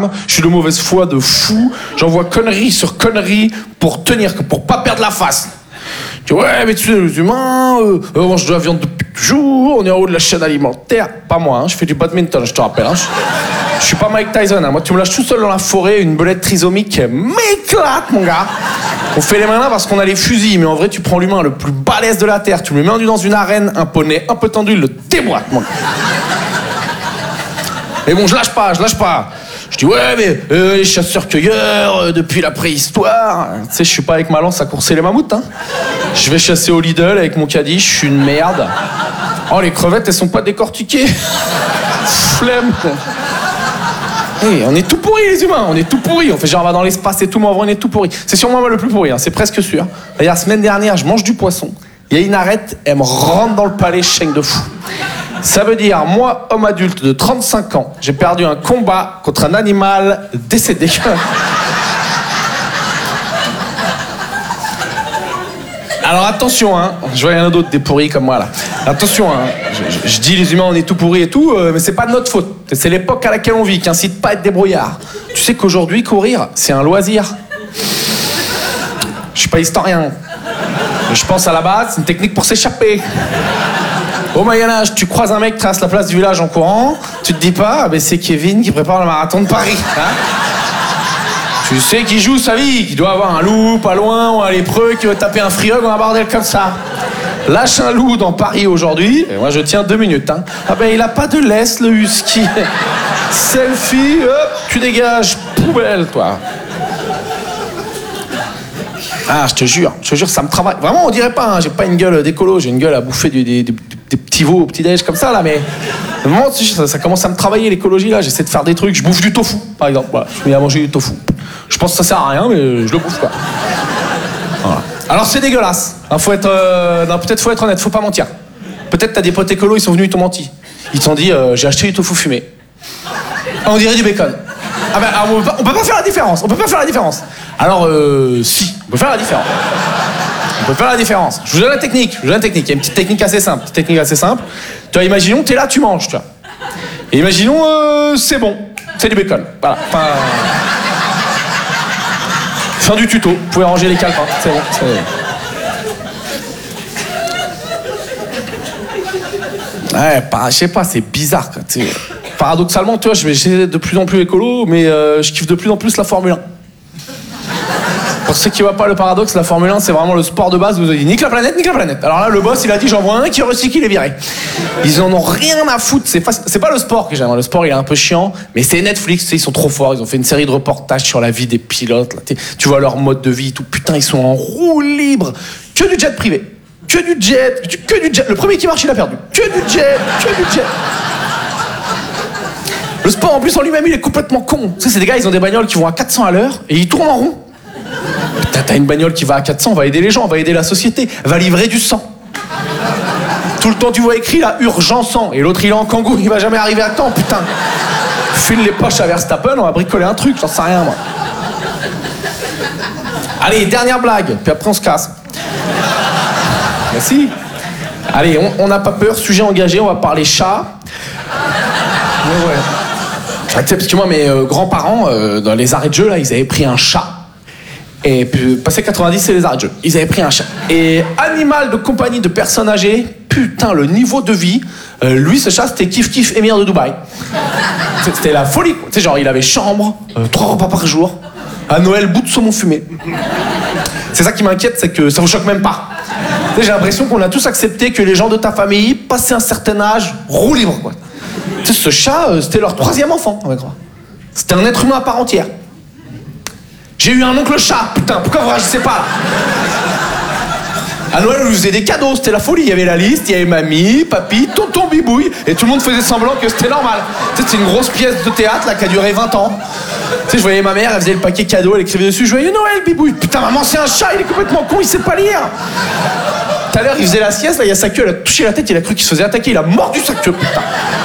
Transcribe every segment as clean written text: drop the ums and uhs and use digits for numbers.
femme, je suis de mauvaise foi de fou, j'envoie conneries sur conneries pour pas perdre la face. Tu dis, ouais, mais tu sais, les humains, on mange de la viande depuis toujours, on est en haut de la chaîne alimentaire. Pas moi, hein, je fais du badminton, je te rappelle. Hein. Je suis pas Mike Tyson, hein. Moi tu me lâches tout seul dans la forêt, une belette trisomique m'éclate, mon gars. On fait les malins parce qu'on a les fusils, mais en vrai tu prends l'humain le plus balèze de la terre, tu me le mets dans une arène, un poney un peu tendu, il le déboîte, mon gars. Mais bon, je lâche pas. Je dis, ouais, mais les chasseurs-cueilleurs, depuis la préhistoire. Tu sais, je suis pas avec ma lance à courser les mammouths, hein. Je vais chasser au Lidl avec mon caddie, je suis une merde. Oh, les crevettes, elles sont pas décortiquées. Flemme. Hey, on est tout pourris, les humains, on est tout pourris. On fait genre, on va dans l'espace et tout, mais en vrai, on est tout pourris. C'est sûrement moi le plus pourri, hein, c'est presque sûr. D'ailleurs, la semaine dernière, je mange du poisson. Il y a une arête, elle me rentre dans le palais, je saigne de fou. Ça veut dire, moi, homme adulte de 35 ans, j'ai perdu un combat contre un animal décédé. Alors attention, hein, je vois qu'il y en a d'autres des pourris comme moi là. Attention, hein, je dis les humains on est tout pourris et tout, mais c'est pas de notre faute. C'est l'époque à laquelle on vit qui incite pas à être débrouillard. Tu sais qu'aujourd'hui, courir, c'est un loisir. Je suis pas historien. Mais je pense à la base, c'est une technique pour s'échapper. Au Moyen-Âge, tu croises un mec qui traverse la place du village en courant, tu te dis pas, ben c'est Kevin qui prépare le marathon de Paris. Hein, tu sais qu'il joue sa vie, qu'il doit avoir un loup pas loin, ou un lépreux qui veut taper un free-hug ou un bordel comme ça. Lâche un loup dans Paris aujourd'hui, et moi je tiens 2 minutes. Hein. Ah ben il a pas de laisse le husky. Selfie, hop, tu dégages, poubelle toi. Ah, je te jure, ça me travaille. Vraiment, on dirait pas, hein, j'ai pas une gueule d'écolo, j'ai une gueule à bouffer des petits veaux au petit-déj comme ça, là, mais... Vraiment, ça commence à me travailler, l'écologie, là, j'essaie de faire des trucs, je bouffe du tofu, par exemple, voilà, je me mets à manger du tofu. Je pense que ça sert à rien, mais je le bouffe, quoi. Voilà. Alors, c'est dégueulasse, hein, peut-être faut être honnête, faut pas mentir. Peut-être t'as des potes écolos, ils sont venus, ils t'ont menti. Ils t'ont dit, j'ai acheté du tofu fumé. Ah, on dirait du bacon. Ah ben, on peut pas faire la différence, Alors, si, on peut faire la différence. Je vous donne la technique. Il y a une petite technique assez simple. Tu vois, imaginons, t'es là, tu manges, tu vois. Et imaginons, c'est bon. C'est du bacon. Voilà. Fin du tuto. Vous pouvez ranger les calepins. C'est bon. Ouais, je sais pas, c'est bizarre, quoi. Paradoxalement, tu vois, j'essaie de plus en plus écolo, mais je kiffe de plus en plus la Formule 1. Pour ceux qui voient pas le paradoxe, la Formule 1, c'est vraiment le sport de base où vous avez dit nique la planète. Alors là, le boss, il a dit j'en vois un qui recycle, il est viré. Ils en ont rien à foutre. C'est pas le sport que j'aime. Le sport, il est un peu chiant, mais c'est Netflix, tu sais, ils sont trop forts. Ils ont fait une série de reportages sur la vie des pilotes. Là, tu vois leur mode de vie, tout. Putain, ils sont en roue libre. Que du jet privé. Que du jet. Le premier qui marche, il a perdu. Que du jet. Le sport, en plus, en lui-même, il est complètement con. Tu sais, c'est des gars, ils ont des bagnoles qui vont à 400 à l'heure et ils tournent en rond. Putain, t'as une bagnole qui va à 400, on va aider les gens, on va aider la société, va livrer du sang. Tout le temps, tu vois écrit là, urgent sang. Et l'autre, il est en kangou, il va jamais arriver à temps, putain. File les poches à Verstappen, on va bricoler un truc, j'en sais rien, moi. Allez, dernière blague, puis après on se casse. Merci. Allez, on n'a pas peur, sujet engagé, on va parler chat. Mais ouais. Ah, tu sais, parce que moi, mes grands-parents, dans les arrêts de jeu, là, ils avaient pris un chat. Et puis, passé 90, c'est les arrêts de jeu. Ils avaient pris un chat. Et animal de compagnie de personnes âgées, putain, le niveau de vie, lui, ce chat, c'était kiff émir de Dubaï. C'était la folie, quoi. Tu sais, genre, il avait chambre, 3 repas par jour, à Noël, bout de saumon fumé. C'est ça qui m'inquiète, c'est que ça vous choque même pas. Tu sais, j'ai l'impression qu'on a tous accepté que les gens de ta famille, passé un certain âge, roulent libre, quoi. Tu sais, ce chat, c'était leur 3e enfant, on va croire. C'était un être humain à part entière. J'ai eu un oncle chat, putain, pourquoi vous réagissez pas là? À Noël, on lui faisait des cadeaux, c'était la folie. Il y avait la liste, il y avait mamie, papy, tonton Bibouille, et tout le monde faisait semblant que c'était normal. Tu sais, c'est une grosse pièce de théâtre là qui a duré 20 ans. Tu sais, je voyais ma mère, elle faisait le paquet cadeau, elle écrivait dessus Joyeux Noël, Bibouille. Putain, maman, c'est un chat, il est complètement con, il sait pas lire. Tout à l'heure, il faisait la sieste, là, il y a sa queue, elle a touché la tête, il a cru qu'il se faisait attaquer, il a mordu sa queue, putain.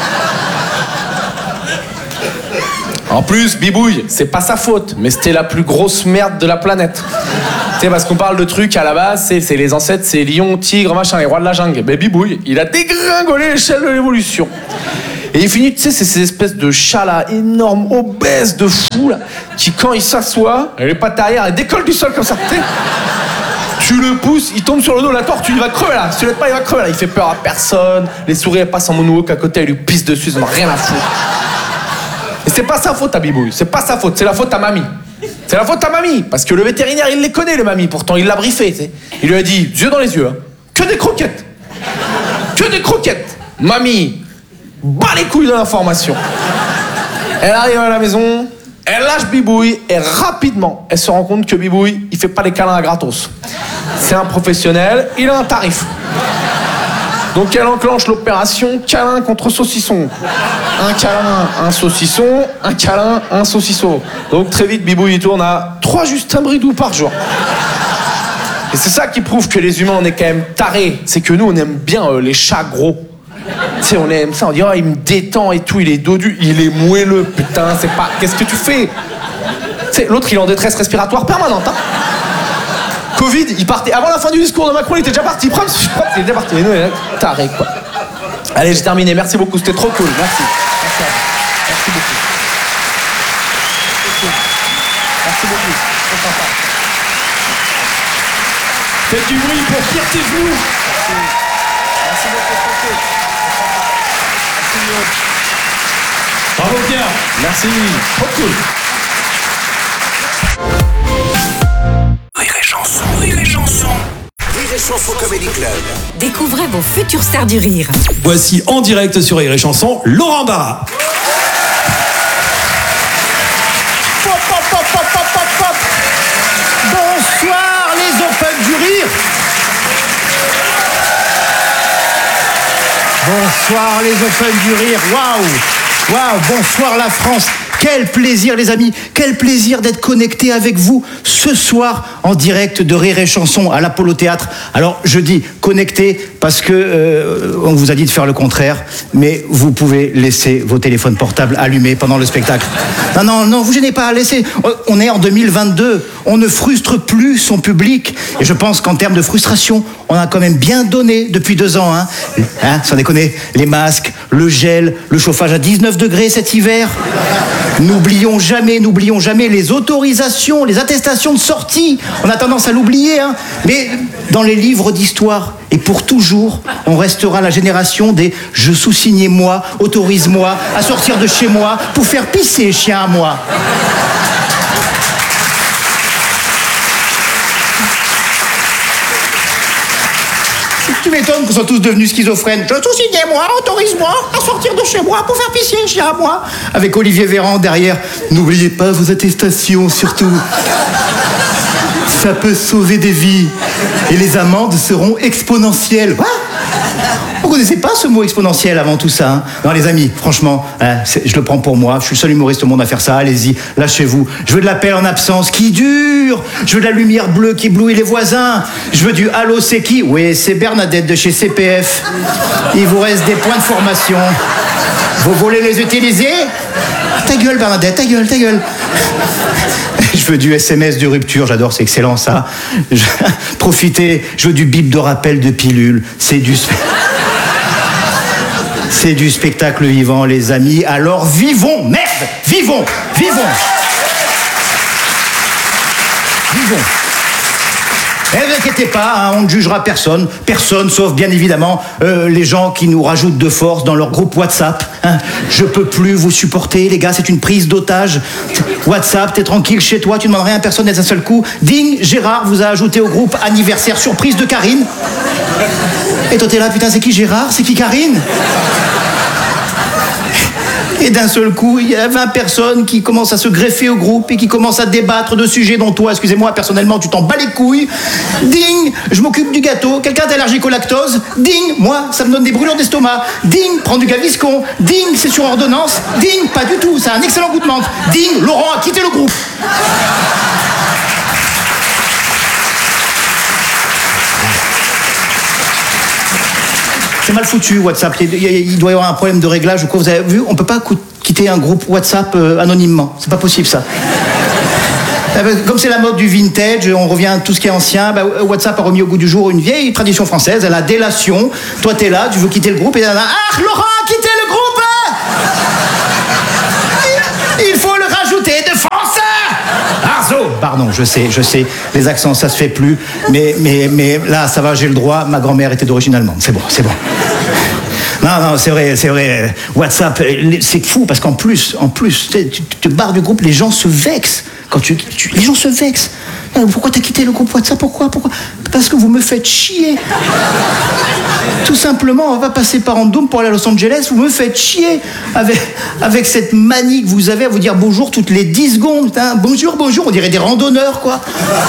En plus, Bibouille, c'est pas sa faute, mais c'était la plus grosse merde de la planète. Tu sais, parce qu'on parle de trucs à la base, c'est les ancêtres, c'est lion, tigre, machin, les rois de la jungle. Mais Bibouille, il a dégringolé l'échelle de l'évolution. Et il finit, tu sais, c'est ces espèces de chats là, énormes, obèses, de fous là, qui quand il s'assoit, les pattes arrière, elles décollent du sol comme ça, tu sais. Tu le pousses, il tombe sur le dos, la tortue, il va crever là. Si tu l'aides pas, il va crever là. Il fait peur à personne. Les souris, elles passent en moonwalk à côté, elles lui pissent dessus, ils n'ont rien à foutre. Et c'est pas sa faute à Bibouille, c'est pas sa faute, c'est la faute à mamie. C'est la faute à mamie, parce que le vétérinaire, il les connaît, les mamies, pourtant, il l'a briefé, tu sais. Il lui a dit, yeux dans les yeux, hein. Que des croquettes. Que des croquettes. Mamie, bat les couilles de l'information. Elle arrive à la maison, elle lâche Bibouille, et rapidement, elle se rend compte que Bibouille, il fait pas les câlins à gratos. C'est un professionnel, il a un tarif. Donc elle enclenche l'opération câlin contre saucisson. Un câlin, un saucisson, un câlin, un saucisson. Donc très vite, Bibouille il tourne à 3 Justin Bridou par jour. Et c'est ça qui prouve que les humains, on est quand même tarés. C'est que nous, on aime bien les chats gros. Tu sais, on aime ça, on dit, oh, il me détend et tout, il est dodu, il est moelleux, putain, c'est pas... Qu'est-ce que tu fais? Tu sais, l'autre, il est en détresse respiratoire permanente, hein. Covid, il partait avant la fin du discours de Macron, il était déjà parti. Il est déjà parti. Mais nous, taré, quoi. Allez, j'ai terminé. Merci beaucoup, c'était trop cool. Merci. Merci à vous. Merci beaucoup. Merci beaucoup. C'est sympa. Faites du bruit pour Pierre Thévenoud. Merci beaucoup, trop cool. Merci. Bravo Pierre. Merci. Trop cool. Rire et chanson, rire et chanson. Rire et chanson Comedy Club. Découvrez vos futures stars du rire. Voici en direct sur Rire et chanson, Laurent Barra. Bonsoir les Open du rire. Bonsoir les Open du rire. Waouh, waouh. Bonsoir la France. Quel plaisir les amis, quel plaisir d'être connecté avec vous ce soir en direct de Rire et Chanson à l'Apollo Théâtre. Alors je dis connecté parce que on vous a dit de faire le contraire, mais vous pouvez laisser vos téléphones portables allumés pendant le spectacle. Non, vous gênez pas, laissez. On est en 2022, on ne frustre plus son public. Et je pense qu'en termes de frustration, on a quand même bien donné depuis 2 ans. Sans déconner, les masques, le gel, le chauffage à 19 degrés cet hiver. N'oublions jamais les autorisations, les attestations de sortie. On a tendance à l'oublier, hein. Mais dans les livres d'histoire, et pour toujours, on restera la génération des « je sous-signais moi, autorise-moi à sortir de chez moi pour faire pisser chien à moi ». Tu m'étonnes qu'on soit tous devenus schizophrènes. Je sous-signais moi, autorise-moi à sortir de chez moi pour faire pisser chien à moi. Avec Olivier Véran derrière. N'oubliez pas vos attestations, surtout. Ça peut sauver des vies. Et les amendes seront exponentielles. Quoi ? Vous connaissez pas ce mot exponentiel avant tout ça, hein ? Non les amis, franchement, je le prends pour moi. Je suis le seul humoriste au monde à faire ça. Allez-y, lâchez-vous. Je veux de l'appel en absence qui dure. Je veux de la lumière bleue qui éblouit les voisins. Je veux du allô c'est qui ? Oui, c'est Bernadette de chez CPF. Il vous reste des points de formation. Vous voulez les utiliser ? Ta gueule Bernadette, ta gueule. Je veux du SMS de rupture, j'adore, c'est excellent ça. Profitez, je veux du bip de rappel de pilule. C'est du spectacle vivant, les amis. Alors vivons, merde, vivons. Ne vous inquiétez pas, hein, on ne jugera personne, sauf bien évidemment les gens qui nous rajoutent de force dans leur groupe WhatsApp. Hein. Je peux plus vous supporter, les gars, c'est une prise d'otage. WhatsApp, t'es tranquille chez toi, tu ne demandes rien à personne d'un seul coup. Ding, Gérard vous a ajouté au groupe anniversaire surprise de Karine. Et toi t'es là, putain, c'est qui Gérard ? C'est qui Karine ? Et d'un seul coup, il y a 20 personnes qui commencent à se greffer au groupe et qui commencent à débattre de sujets dont toi, excusez-moi, personnellement, tu t'en bats les couilles. Ding, je m'occupe du gâteau. Quelqu'un est allergique au lactose. Ding, moi, ça me donne des brûlures d'estomac. Ding, prends du Gaviscon. Ding, c'est sur ordonnance. Ding, pas du tout, ça a un excellent goût de menthe. Ding, Laurent a quitté le groupe. C'est mal foutu WhatsApp, il doit y avoir un problème de réglage ou quoi, vous avez vu, on peut pas quitter un groupe WhatsApp anonymement, c'est pas possible ça. Comme c'est la mode du vintage, on revient à tout ce qui est ancien, WhatsApp a remis au goût du jour une vieille tradition française, la délation. Toi t'es là, tu veux quitter le groupe et là, ah Laurent a quitté le groupe, pardon, je sais, les accents, ça se fait plus, mais là, ça va, j'ai le droit, ma grand-mère était d'origine allemande, c'est bon. Non, c'est vrai, WhatsApp, c'est fou, parce qu'en plus, tu te barres du groupe, les gens se vexent. Les gens se vexent. Pourquoi t'as quitté le groupe WhatsApp? Pourquoi? Parce que vous me faites chier. Tout simplement, on va pas passer par Andoum pour aller à Los Angeles, vous me faites chier avec cette manie que vous avez à vous dire bonjour toutes les 10 secondes. Hein. Bonjour, on dirait des randonneurs, quoi.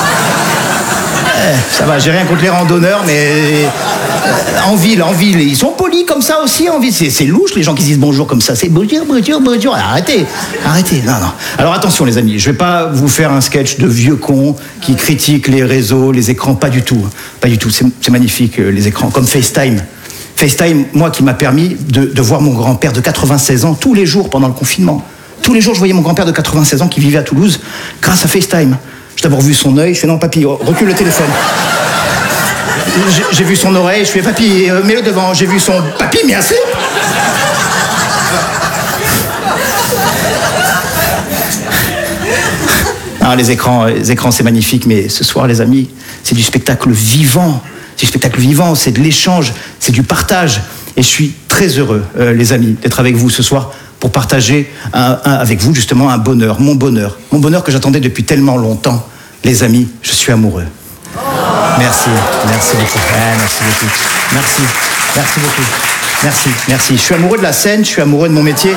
Ça va, j'ai rien contre les randonneurs, mais en ville, ils sont polis comme ça aussi en ville. C'est louche les gens qui disent bonjour comme ça. C'est bonjour. Arrêtez. Non. Alors attention les amis, je vais pas vous faire un sketch de vieux cons qui critiquent les réseaux, les écrans, pas du tout. C'est magnifique les écrans, comme FaceTime. FaceTime, moi qui m'a permis de voir mon grand-père de 96 ans tous les jours pendant le confinement. Tous les jours, je voyais mon grand-père de 96 ans qui vivait à Toulouse grâce à FaceTime. J'ai d'abord vu son œil, je fais non papy, recule le téléphone. J'ai vu son oreille, je fais papy, mets-le devant. J'ai vu son papy, mais assez. Ah, les écrans c'est magnifique, mais ce soir les amis, c'est du spectacle vivant. C'est de l'échange, c'est du partage. Et je suis très heureux, les amis, d'être avec vous ce soir pour partager avec vous justement un bonheur, mon bonheur que j'attendais depuis tellement longtemps. Les amis, je suis amoureux. Merci beaucoup. Merci. Je suis amoureux de la scène, je suis amoureux de mon métier.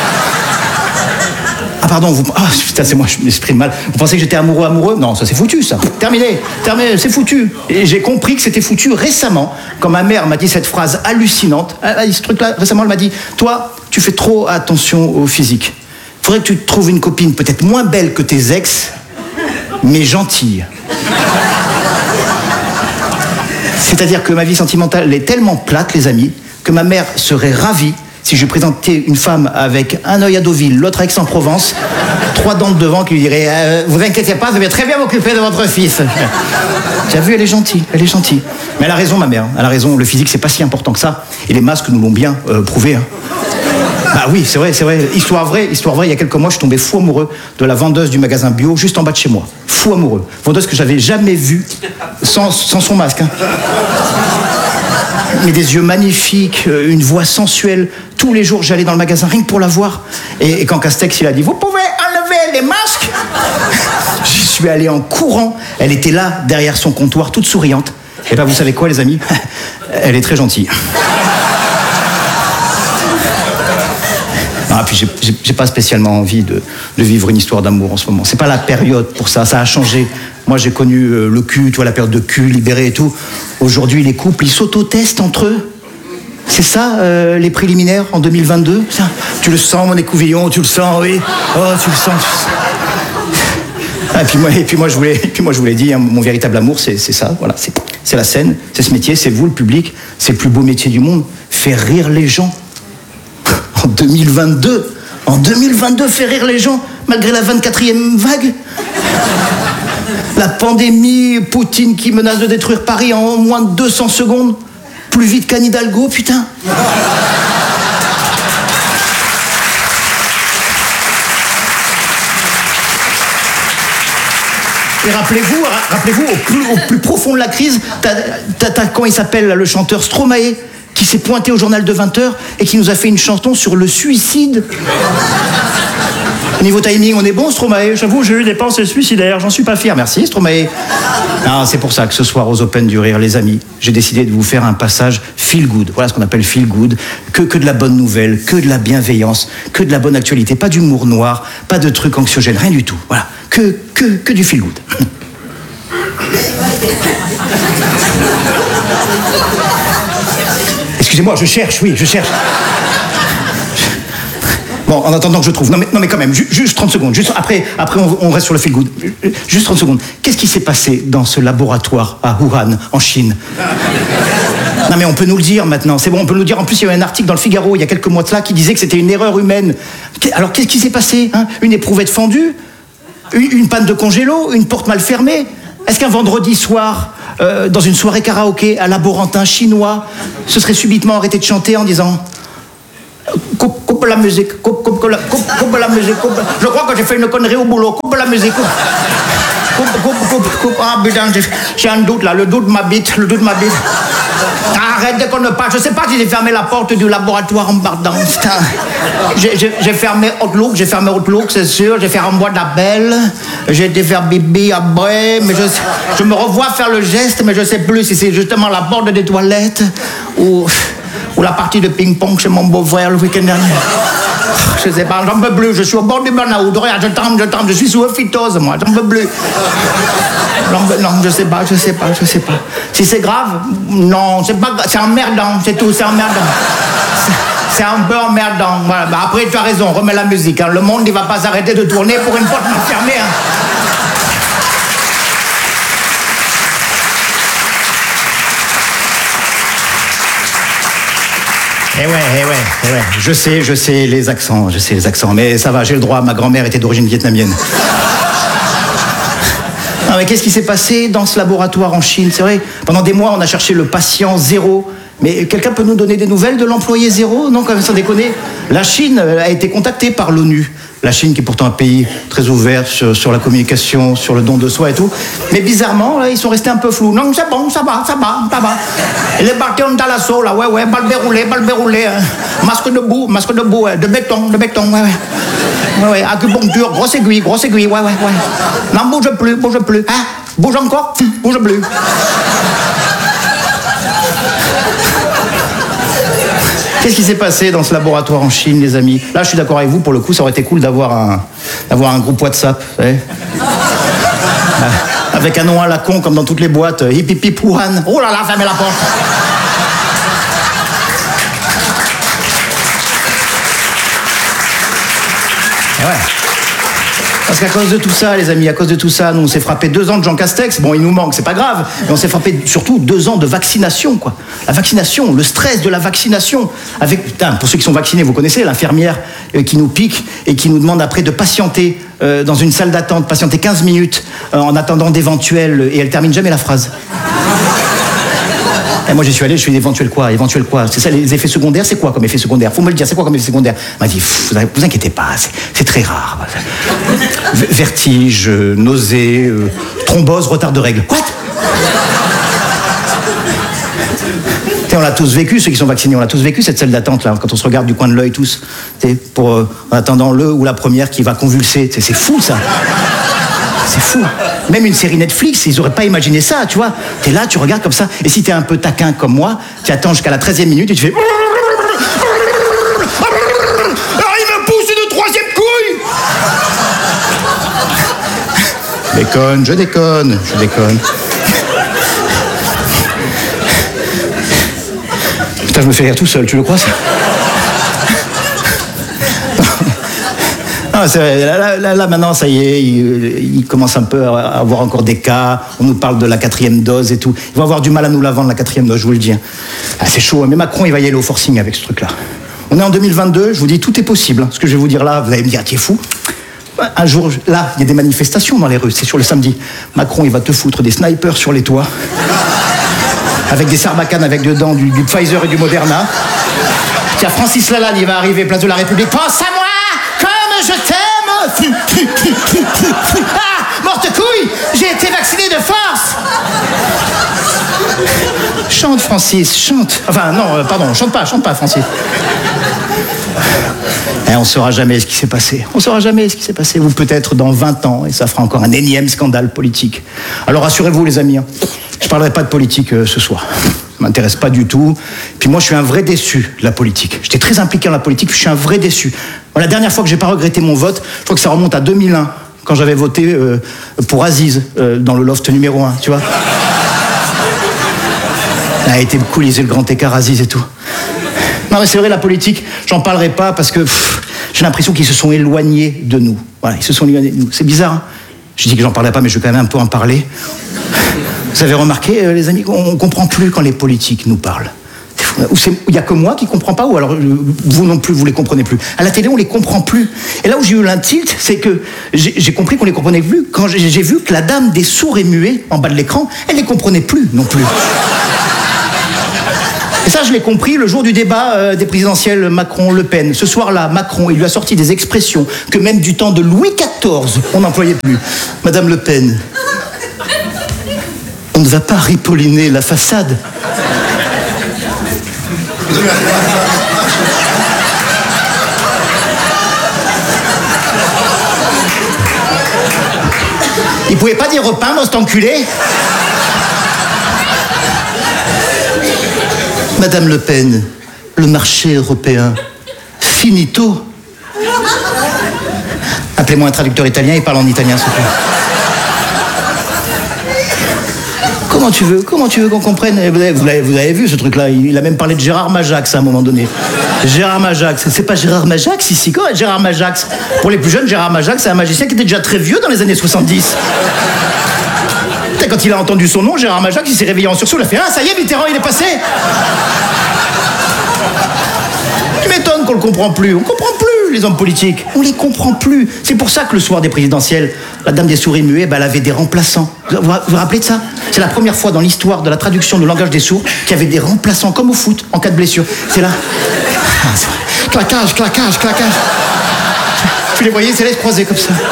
Ah pardon, putain, c'est moi, je m'exprime mal. Vous pensez que j'étais amoureux? Non, ça c'est foutu, ça. Terminé, c'est foutu. Et j'ai compris que c'était foutu récemment, quand ma mère m'a dit cette phrase hallucinante. Elle a dit ce truc-là, récemment, elle m'a dit, toi, tu fais trop attention au physique. Faudrait que tu te trouves une copine peut-être moins belle que tes ex, mais gentille. C'est-à-dire que ma vie sentimentale elle est tellement plate, les amis, que ma mère serait ravie si je lui présentais une femme avec un œil à Deauville, l'autre à Aix-en-Provence, 3 dents de devant qui lui dirait vous inquiétez pas, je vais très bien m'occuper de votre fils. Tu as vu, elle est gentille. Mais elle a raison, ma mère. Elle a raison, le physique, c'est pas si important que ça. Et les masques nous l'ont bien prouvé. Hein. Bah oui, c'est vrai. Histoire vraie, il y a quelques mois, je suis tombé fou amoureux de la vendeuse du magasin bio juste en bas de chez moi. Fou amoureux. Vendeuse que j'avais jamais vue sans son masque. Hein. Mais des yeux magnifiques, une voix sensuelle. Tous les jours, j'allais dans le magasin rien que pour la voir. Et quand Castex, il a dit « Vous pouvez enlever les masques ?» Je suis allé en courant. Elle était là, derrière son comptoir, toute souriante. Et ben, vous savez quoi, les amis? Elle est très gentille. Ah, puis j'ai pas spécialement envie de vivre une histoire d'amour en ce moment. C'est pas la période pour ça, ça a changé. Moi, j'ai connu le cul, tu vois, la période de cul libéré et tout. Aujourd'hui, les couples, ils s'auto-testent entre eux. C'est ça, les préliminaires en 2022 ça, tu le sens, mon écouvillon, tu le sens, oui. Oh, tu le sens. Ah, et puis moi, je vous l'ai dit, hein, mon véritable amour, c'est ça, voilà. C'est la scène, c'est ce métier, c'est vous, le public. C'est le plus beau métier du monde. Faire rire les gens. En 2022, faire rire les gens, malgré la 24e vague. La pandémie, Poutine qui menace de détruire Paris en moins de 200 secondes. Plus vite qu'Anne Hidalgo, putain. Et rappelez-vous, au plus profond de la crise, t'as comment il s'appelle, le chanteur Stromae, qui s'est pointé au journal de 20h et qui nous a fait une chanson sur le suicide. Niveau timing, on est bon, Stromae. J'avoue, j'ai eu des pensées suicidaires, j'en suis pas fier. Merci, Stromae. Non, c'est pour ça que ce soir, aux Open du Rire, les amis, j'ai décidé de vous faire un passage feel good. Voilà ce qu'on appelle feel good. Que de la bonne nouvelle, que de la bienveillance, que de la bonne actualité. Pas d'humour noir, pas de trucs anxiogènes, rien du tout. Voilà. Que du feel good. Excusez-moi, je cherche. Bon, en attendant que je trouve. Non mais quand même, juste 30 secondes. Juste après on reste sur le feel good. Juste 30 secondes. Qu'est-ce qui s'est passé dans ce laboratoire à Wuhan, en Chine? Non mais on peut nous le dire maintenant. C'est bon, on peut nous le dire. En plus, il y a eu un article dans le Figaro il y a quelques mois de cela qui disait que c'était une erreur humaine. Alors qu'est-ce qui s'est passé, hein? Une éprouvette fendue? Une panne de congélo? Une porte mal fermée? Est-ce qu'un vendredi soir, dans une soirée karaoké à laborantin chinois, se serait subitement arrêté de chanter en disant coupe la musique, coupe la musique, je crois que j'ai fait une connerie au boulot, coupe la musique. Coupe. Ah putain, j'ai un doute là, le doute m'habite. Arrête, déconne pas. Je sais pas si j'ai fermé la porte du laboratoire en pardon. Putain. J'ai fermé Outlook, c'est sûr. J'ai fait renvoi d'appel. J'ai été faire bibi après. Mais je me revois faire le geste, mais je sais plus si c'est justement la porte des toilettes ou la partie de ping-pong chez mon beau-frère le week-end dernier. Je sais pas, j'en peux plus. Je suis au bord du burn-out. Regarde, je tremble. Je suis sous phytose, moi. J'en peux plus. Non, je sais pas. Si c'est grave, non, c'est pas grave. C'est emmerdant, c'est tout, c'est emmerdant. C'est un peu emmerdant. Voilà. Bah après, tu as raison, remets la musique. Hein. Le monde, il va pas s'arrêter de tourner pour une porte mal fermée. Hein. Eh ouais. Je sais les accents, mais ça va, j'ai le droit. Ma grand-mère était d'origine vietnamienne. Non, mais qu'est-ce qui s'est passé dans ce laboratoire en Chine? C'est vrai, pendant des mois, on a cherché le patient zéro. Mais quelqu'un peut nous donner des nouvelles de l'employé zéro? Non, quand même, sans déconner. La Chine a été contactée par l'ONU. La Chine, qui est pourtant un pays très ouvert sur la communication, sur le don de soi et tout. Mais bizarrement, là, ils sont restés un peu flous. Non, c'est bon, ça va. Et les partis ont à l'assaut, là, ouais, balle déroulée. Hein. Masque debout, de béton, ouais. Acupuncture, grosse aiguille, ouais. Non, bouge plus. Hein? Bouge encore? Bouge plus. Qu'est-ce qui s'est passé dans ce laboratoire en Chine, les amis? Là, je suis d'accord avec vous, pour le coup, ça aurait été cool d'avoir un groupe WhatsApp, vous savez. Avec un nom à la con, comme dans toutes les boîtes. Hip hip hip Wuhan. Oh là là, fermez la porte. Et ouais. Parce qu'à cause de tout ça, les amis, nous, on s'est frappé 2 ans de Jean Castex. Bon, il nous manque, c'est pas grave. Mais on s'est frappé surtout 2 ans de vaccination, quoi. La vaccination, le stress de la vaccination. Pour ceux qui sont vaccinés, vous connaissez l'infirmière qui nous pique et qui nous demande après de patienter dans une salle d'attente, patienter 15 minutes en attendant d'éventuels... Et elle termine jamais la phrase. Et moi, j'y suis allé, je suis éventuel quoi? C'est ça, les effets secondaires, c'est quoi comme effet secondaire? Faut me le dire, c'est quoi comme effet secondaire? Elle m'a dit, vous inquiétez pas, c'est très rare. Vertige, nausée, thrombose, retard de règles. What? On l'a tous vécu, ceux qui sont vaccinés, on l'a tous vécu cette salle d'attente là, quand on se regarde du coin de l'œil tous, en attendant le ou la première qui va convulser. C'est fou ça. C'est fou. Même une série Netflix, ils auraient pas imaginé ça, tu vois. T'es là, tu regardes comme ça, et si t'es un peu taquin comme moi, tu attends jusqu'à la 13e minute et tu fais... Alors il me pousse une 3e couille. Je déconne. Putain, je me fais rire tout seul, tu le crois ça? Non, c'est vrai, là, maintenant, ça y est, il commence un peu à avoir encore des cas. On nous parle de la 4e dose et tout. Ils vont avoir du mal à nous la vendre, la 4e dose, je vous le dis. Ah, c'est chaud, mais Macron, il va y aller au forcing avec ce truc-là. On est en 2022, je vous dis, tout est possible. Ce que je vais vous dire là, vous allez me dire, t'es fou? Un jour, là, il y a des manifestations dans les rues, c'est sur le samedi. Macron, il va te foutre des snipers sur les toits, avec des sarbacanes avec dedans du Pfizer et du Moderna. Tiens, Francis Lalanne, il va arriver, place de la République. Pense à moi! Je t'aime. Ah, morte couille, j'ai été vacciné de force. Chante, Francis, chante. Enfin, non, pardon, chante pas, Francis. Et on saura jamais ce qui s'est passé. Ou peut-être dans 20 ans, et ça fera encore un énième scandale politique. Alors rassurez-vous, les amis, je parlerai pas de politique ce soir. Ça m'intéresse pas du tout. Puis moi, je suis un vrai déçu de la politique. J'étais très impliqué dans la politique, puis je suis un vrai déçu. La dernière fois que j'ai pas regretté mon vote, je crois que ça remonte à 2001, quand j'avais voté pour Aziz, dans le loft numéro 1, tu vois. Ça a été cool, le grand écart Aziz et tout. Non mais c'est vrai, la politique, j'en parlerai pas parce que j'ai l'impression qu'ils se sont éloignés de nous. Voilà, ils se sont éloignés de nous. C'est bizarre, hein. Je dis que j'en parlerai pas, mais je vais quand même un peu en parler. Vous avez remarqué, les amis, on comprend plus quand les politiques nous parlent. Il n'y a que moi qui ne comprends pas, ou alors vous non plus, vous les comprenez plus. À la télé, on les comprend plus. Et là où j'ai eu un tilt, c'est que j'ai compris qu'on les comprenait plus quand j'ai vu que la dame des sourds et muets, en bas de l'écran, elle les comprenait plus non plus. Et ça, je l'ai compris le jour du débat des présidentielles Macron-Le Pen. Ce soir-là, Macron, il lui a sorti des expressions que même du temps de Louis XIV, on n'employait plus. Madame Le Pen, ne va pas ripolliner la façade. Il pouvait pas dire repeindre, cet enculé? Madame Le Pen, le marché européen, finito. Appelez-moi un traducteur italien, il parle en italien, s'il vous plaît. Comment tu veux qu'on comprenne? Vous l'avez vu, ce truc-là. Il a même parlé de Gérard Majax à un moment donné. Gérard Majax. C'est pas Gérard Majax ici, quoi, Gérard Majax. Pour les plus jeunes, Gérard Majax, c'est un magicien qui était déjà très vieux dans les années 70. Quand il a entendu son nom, Gérard Majax, il s'est réveillé en sursaut, il a fait « Ah, ça y est, Mitterrand, il est passé !» Tu m'étonnes qu'on le comprend plus. On comprend plus les hommes politiques. On les comprend plus. C'est pour ça que le soir des présidentielles, la dame des souris muets, elle avait des remplaçants. Vous vous rappelez de ça? C'est la première fois dans l'histoire de la traduction du langage des sourds qu'il y avait des remplaçants comme au foot en cas de blessure. C'est là. Claquage, claquage, claquage. Tu les voyais, c'est là, se croiser comme ça.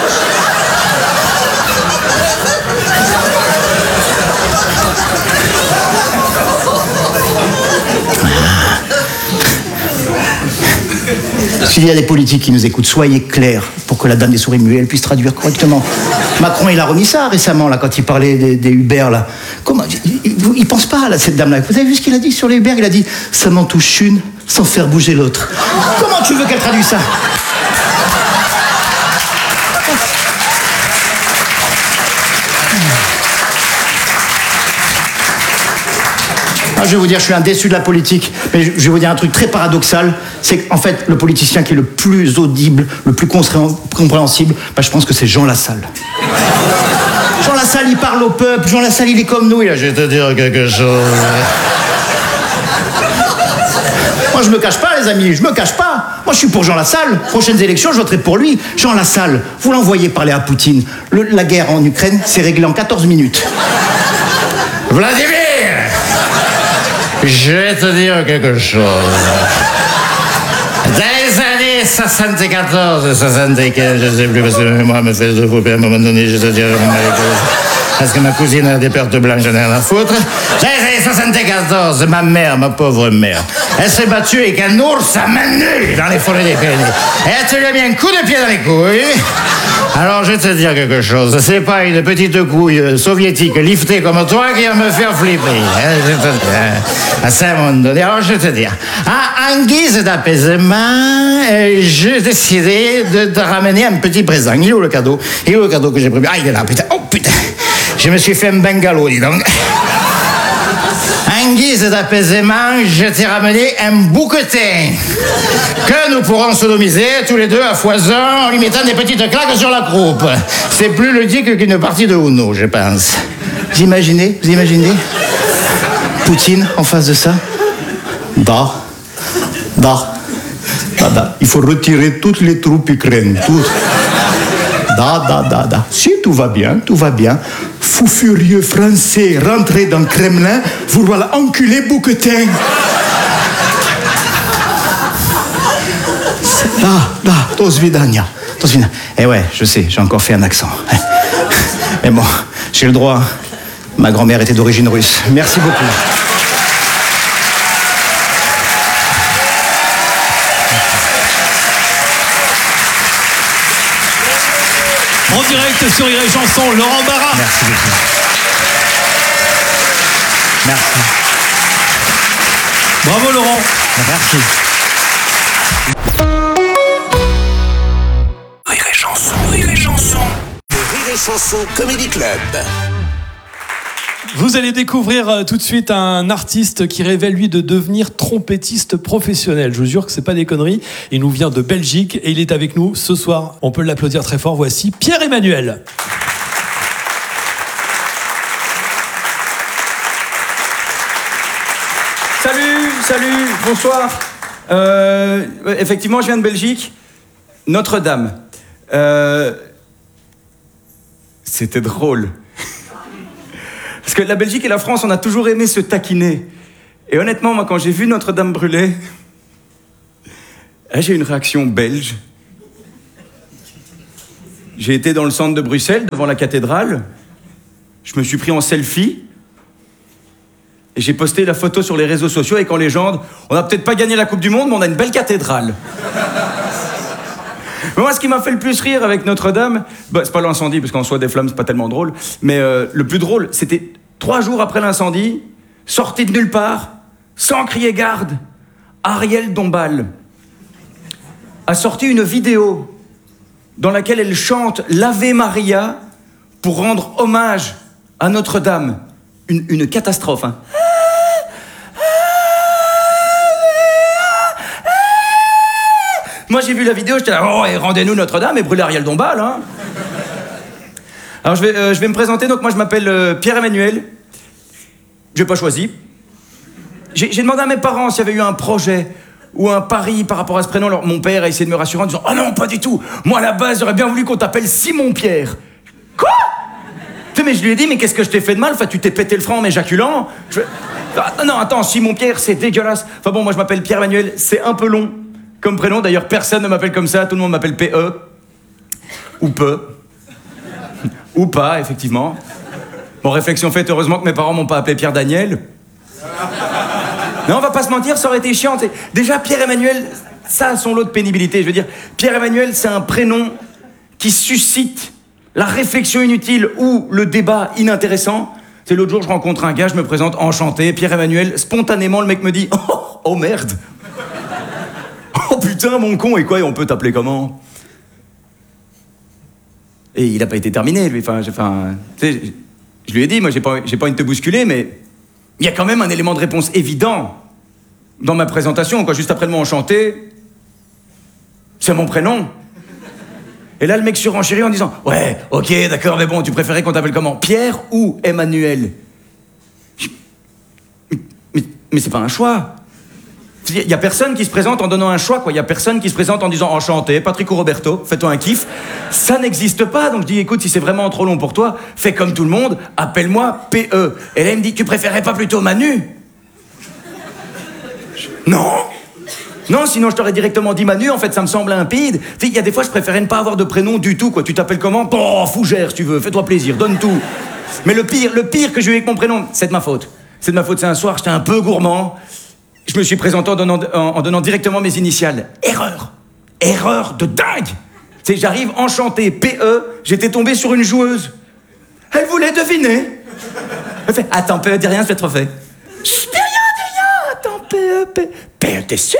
S'il y a des politiques qui nous écoutent, soyez clairs pour que la dame des souris muets, elle puisse traduire correctement. Macron, il a remis ça récemment, là, quand il parlait des Uber, là. Comment, il pense pas, là, cette dame-là. Vous avez vu ce qu'il a dit sur les Uber? Il a dit « ça m'en touche une sans faire bouger l'autre ». Comment tu veux qu'elle traduise ça? Ah, je vais vous dire, je suis un déçu de la politique, mais je vais vous dire un truc très paradoxal, c'est qu'en fait, le politicien qui est le plus audible, le plus compréhensible, je pense que c'est Jean Lassalle. Jean Lassalle, il parle au peuple, Jean Lassalle, il est comme nous, il a « je vais te dire quelque chose ». Moi, je me cache pas, les amis, je me cache pas. Moi, je suis pour Jean Lassalle. Prochaines élections, je voterai pour lui. Jean Lassalle, vous l'envoyez parler à Poutine. La guerre en Ukraine, c'est réglé en 14 minutes. Vladimir, je vais te dire quelque chose. Dans les années 74 et 75, je sais plus, parce que moi, me fait de couper à un moment donné, je te dirais, parce que ma cousine a des pertes blanches, j'en ai rien à foutre. Dans les années 74, ma mère, ma pauvre mère, elle s'est battue avec un ours à main nue dans les forêts des Pyrénées. Et elle te lui a mis un coup de pied dans les couilles. Alors, je vais te dire quelque chose. C'est pas une petite couille soviétique liftée comme toi qui va me faire flipper. Je te dis, à un moment donné. Alors, je vais te dire, en guise d'apaisement, j'ai décidé de te ramener un petit présent. Il est où le cadeau? Il est où le cadeau que j'ai prévu? Ah, il est là, putain. Oh, putain. Je me suis fait un bungalow, dis donc. En guise d'apaisement, je t'ai ramené un bouquetin que nous pourrons sodomiser tous les deux à foison en lui mettant des petites claques sur la croupe. C'est plus ludique qu'une partie de Uno, je pense. Vous imaginez? Poutine en face de ça? Da. Il faut retirer toutes les troupes ukrainiennes, toutes. Da. Si, tout va bien. Fou furieux français rentré dans le Kremlin, vous voilà enculé bouquetin. Do svidania. Eh ouais, je sais, j'ai encore fait un accent. Mais bon, j'ai le droit. Ma grand-mère était d'origine russe. Merci beaucoup. En direct sur Rire et Chanson, Laurent Barra. Merci beaucoup. Merci. Bravo Laurent. Merci. Rire et Chanson. Le Rire et Chanson Comedy Club. Vous allez découvrir tout de suite un artiste qui rêvait lui de devenir trompettiste professionnel. Je vous jure que c'est pas des conneries. Il nous vient de Belgique et il est avec nous ce soir. On peut l'applaudir très fort. Voici Pierre-Emmanuel. Salut, bonsoir. Effectivement, je viens de Belgique. Notre-Dame. C'était drôle. Parce que la Belgique et la France, on a toujours aimé se taquiner. Et honnêtement, moi, quand j'ai vu Notre-Dame brûler, j'ai eu une réaction belge. J'ai été dans le centre de Bruxelles, devant la cathédrale. Je me suis pris en selfie Et j'ai posté la photo sur les réseaux sociaux avec en légende « On n'a peut-être pas gagné la Coupe du Monde, mais on a une belle cathédrale. » Moi, ce qui m'a fait le plus rire avec Notre-Dame, c'est pas l'incendie, parce qu'en soi, des flammes, c'est pas tellement drôle, mais le plus drôle, c'était 3 jours après l'incendie, sorti de nulle part, sans crier garde, Ariel Dombal a sorti une vidéo dans laquelle elle chante l'Ave Maria pour rendre hommage à Notre-Dame. Une catastrophe, hein. Moi, j'ai vu la vidéo, j'étais là, oh, et rendez-nous Notre-Dame et brûlez Ariel Dombal, hein. Alors, je vais me présenter. Donc, moi, je m'appelle Pierre-Emmanuel. Je n'ai pas choisi. J'ai demandé à mes parents s'il y avait eu un projet ou un pari par rapport à ce prénom. Alors, mon père a essayé de me rassurer en disant « Oh non, pas du tout. Moi, à la base, j'aurais bien voulu qu'on t'appelle Simon-Pierre. » Quoi ? Mais je lui ai dit « Mais qu'est-ce que je t'ai fait de mal ? Enfin, tu t'es pété le franc en m'éjaculant. » Non, attends, Simon-Pierre, c'est dégueulasse. Enfin bon, moi, je m'appelle Pierre-Emmanuel. C'est un peu long comme prénom. D'ailleurs, personne ne m'appelle comme ça. Tout le monde m'appelle P.E. Ou peu. Ou pas, effectivement. Bon, réflexion faite, heureusement que mes parents m'ont pas appelé Pierre-Daniel. Non, on va pas se mentir, ça aurait été chiant. Déjà, Pierre-Emmanuel, ça a son lot de pénibilité. Je veux dire, Pierre-Emmanuel, c'est un prénom qui suscite la réflexion inutile ou le débat inintéressant. C'est l'autre jour, je rencontre un gars, je me présente enchanté, Pierre-Emmanuel. Spontanément, le mec me dit « Oh merde !» « Oh putain, mon con, et quoi, on peut t'appeler comment ?» Et il a pas été terminé, lui. Enfin, tu sais, je lui ai dit, moi, j'ai pas envie de te bousculer, mais il y a quand même un élément de réponse évident dans ma présentation, quoi. Juste après le mot enchanté, c'est mon prénom. Et là, le mec surenchérit en disant « Ouais, ok, d'accord, mais bon, tu préférais qu'on t'appelle comment ? Pierre ou Emmanuel ?» Mais c'est pas un choix. Il y a personne qui se présente en donnant un choix, quoi. Il y a personne qui se présente en disant « Enchanté, Patrick ou Roberto, fais-toi un kiff. » Ça n'existe pas. Donc je dis « Écoute, si c'est vraiment trop long pour toi, fais comme tout le monde, appelle-moi P.E. » Et là, il me dit « Tu préférais pas plutôt Manu ?» Non. Non, sinon je t'aurais directement dit Manu, en fait, ça me semble limpide. Il y a des fois, je préférais ne pas avoir de prénom du tout, quoi. Tu t'appelles comment ? Oh, Fougère, si tu veux, fais-toi plaisir, donne tout. Mais le pire que j'ai eu avec mon prénom, c'est de ma faute. C'est de ma faute, c'est un soir, j'étais un peu gourmand. Je me suis présenté en donnant directement mes initiales. Erreur. Erreur de dingue. Tu sais, j'arrive enchanté, P.E., j'étais tombé sur une joueuse. Elle voulait deviner. Elle fait, attends, P.E., dis rien, c'est trop fait. Chut, dis rien. Attends, P.E., t'es sûr ?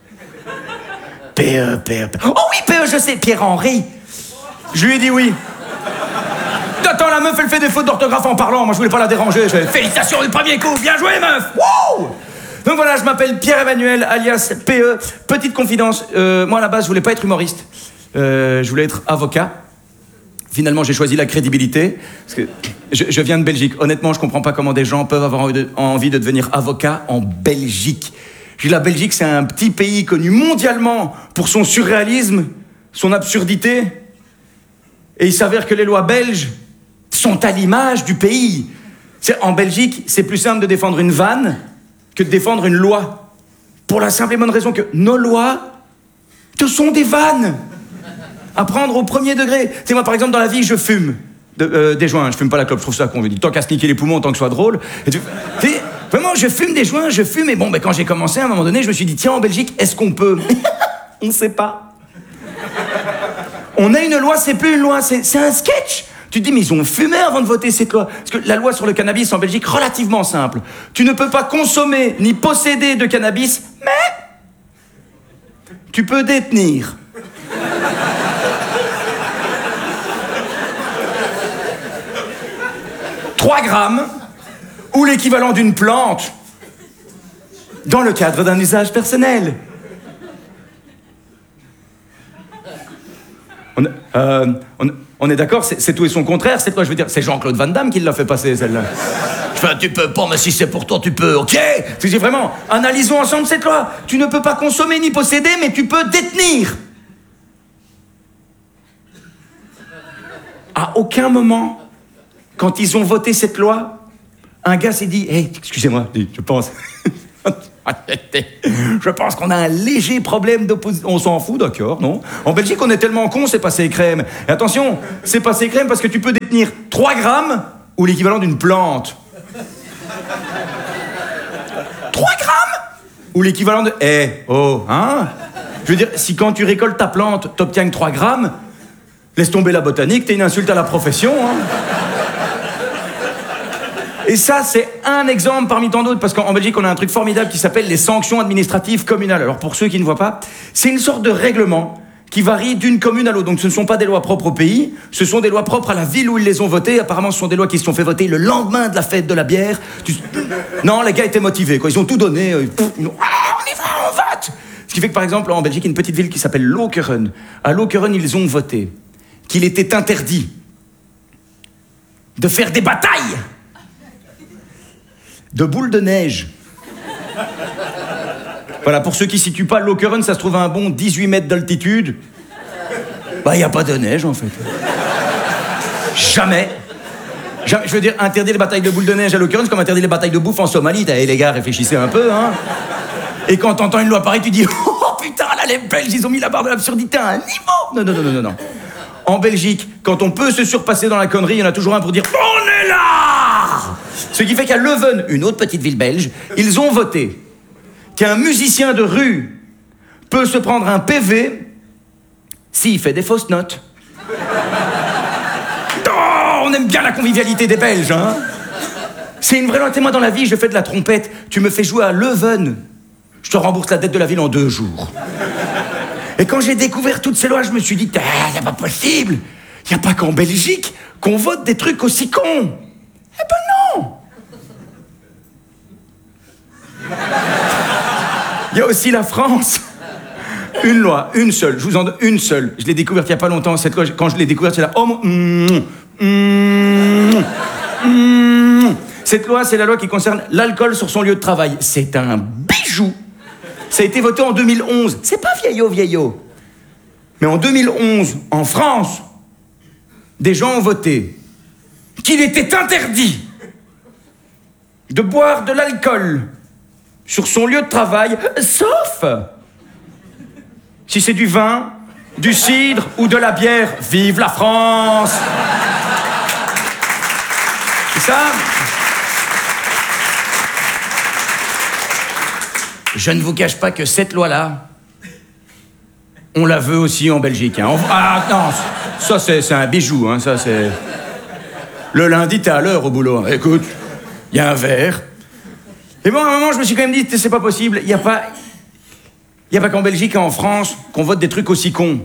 P.E. Oh oui, P.E., je sais, Pierre-Henri. Je lui ai dit oui. Attends, la meuf, elle fait des fautes d'orthographe en parlant. Moi, je voulais pas la déranger. Je fais, félicitations du premier coup, bien joué, meuf. Wow. Donc voilà, je m'appelle Pierre-Emmanuel, alias P.E. Petite confidence, moi, à la base, je voulais pas être humoriste. Je voulais être avocat. Finalement, j'ai choisi la crédibilité. Parce que je viens de Belgique. Honnêtement, je comprends pas comment des gens peuvent avoir envie de devenir avocat en Belgique. La Belgique, c'est un petit pays connu mondialement pour son surréalisme, son absurdité. Et il s'avère que les lois belges sont à l'image du pays. En Belgique, c'est plus simple de défendre une vanne que de défendre une loi. Pour la simple et bonne raison que nos lois, ce sont des vannes. À prendre au premier degré. Tu sais, moi, par exemple, dans la vie, je fume des joints. Je fume pas la clope, je trouve ça con. Je dis, tant qu'à se niquer les poumons, tant que ce soit drôle. Vraiment, je fume des joints, et bon, quand j'ai commencé, à un moment donné, je me suis dit, tiens, en Belgique, est-ce qu'on peut ? On ne sait pas. On a une loi, c'est plus une loi, c'est un sketch. Tu te dis, mais ils ont fumé avant de voter cette loi. Parce que la loi sur le cannabis en Belgique, relativement simple. Tu ne peux pas consommer ni posséder de cannabis, mais tu peux détenir. « 3 grammes ou l'équivalent d'une plante dans le cadre d'un usage personnel. » On est d'accord, c'est tout et son contraire, cette loi, je veux dire, c'est Jean-Claude Van Damme qui l'a fait passer, celle-là. Je fais, tu peux pas, mais si c'est pour toi, tu peux, ok ? Je dis vraiment, analysons ensemble cette loi. Tu ne peux pas consommer ni posséder, mais tu peux détenir. À aucun moment, quand ils ont voté cette loi, un gars s'est dit, hey, excusez-moi, je pense... Je pense qu'on a un léger problème d'opposition. On s'en fout, d'accord, non ? En Belgique, on est tellement cons, c'est passé crème. Et attention, c'est passé crème parce que tu peux détenir 3 grammes ou l'équivalent d'une plante. Ou l'équivalent de hein? Je veux dire, si quand tu récoltes ta plante, t'obtiens que 3 grammes, laisse tomber la botanique, t'es une insulte à la profession, hein. Et ça, c'est un exemple parmi tant d'autres, parce qu'en Belgique, on a un truc formidable qui s'appelle les sanctions administratives communales. Alors, pour ceux qui ne voient pas, c'est une sorte de règlement qui varie d'une commune à l'autre. Donc, ce ne sont pas des lois propres au pays, ce sont des lois propres à la ville où ils les ont votées. Apparemment, ce sont des lois qui se sont fait voter le lendemain de la fête de la bière. Non, les gars étaient motivés, quoi. Ils ont tout donné. On y va, on vote. Ce qui fait que, par exemple, en Belgique, il y a une petite ville qui s'appelle Lokeren. À Lokeren, ils ont voté qu'il était interdit de faire des batailles de boules de neige. Voilà, pour ceux qui ne situent pas, Lokeren, ça se trouve à un bon 18 mètres d'altitude. Bah, il n'y a pas de neige, en fait. Jamais. Je veux dire, interdire les batailles de boules de neige à Lokeren, c'est comme interdire les batailles de bouffe en Somalie. Les gars, réfléchissez un peu, hein. Et quand t'entends une loi pareille, tu dis « Oh, putain, là, les Belges, ils ont mis la barre de l'absurdité à un niveau !» Non. En Belgique, quand on peut se surpasser dans la connerie, il y en a toujours un pour dire « On est là !» Ce qui fait qu'à Leuven, une autre petite ville belge, ils ont voté qu'un musicien de rue peut se prendre un PV s'il fait des fausses notes. Oh, on aime bien la convivialité des Belges, hein. C'est une vraie loi. Moi, dans la vie, je fais de la trompette. Tu me fais jouer à Leuven, je te rembourse la dette de la ville en 2 jours. Et quand j'ai découvert toutes ces lois, je me suis dit, c'est pas possible. Il n'y a pas qu'en Belgique qu'on vote des trucs aussi cons. Eh ben non. Il y a aussi la France. Une loi, une seule. Je vous en donne une seule. Je l'ai découverte il n'y a pas longtemps, cette loi. Quand je l'ai découverte, c'est là. Cette loi, c'est la loi qui concerne l'alcool sur son lieu de travail. C'est un bijou. Ça a été voté en 2011. C'est pas vieillot. Mais en 2011, en France, des gens ont voté qu'il était interdit de boire de l'alcool sur son lieu de travail, sauf si c'est du vin, du cidre ou de la bière. Vive la France! C'est ça? Je ne vous cache pas que cette loi-là, on la veut aussi en Belgique. Hein. Ah non, ça c'est un bijou. Hein. Ça c'est. Le lundi, t'es à l'heure au boulot. Écoute, il y a un verre. Et bon, à un moment, je me suis quand même dit, c'est pas possible. Il n'y a pas qu'en Belgique et en France qu'on vote des trucs aussi cons.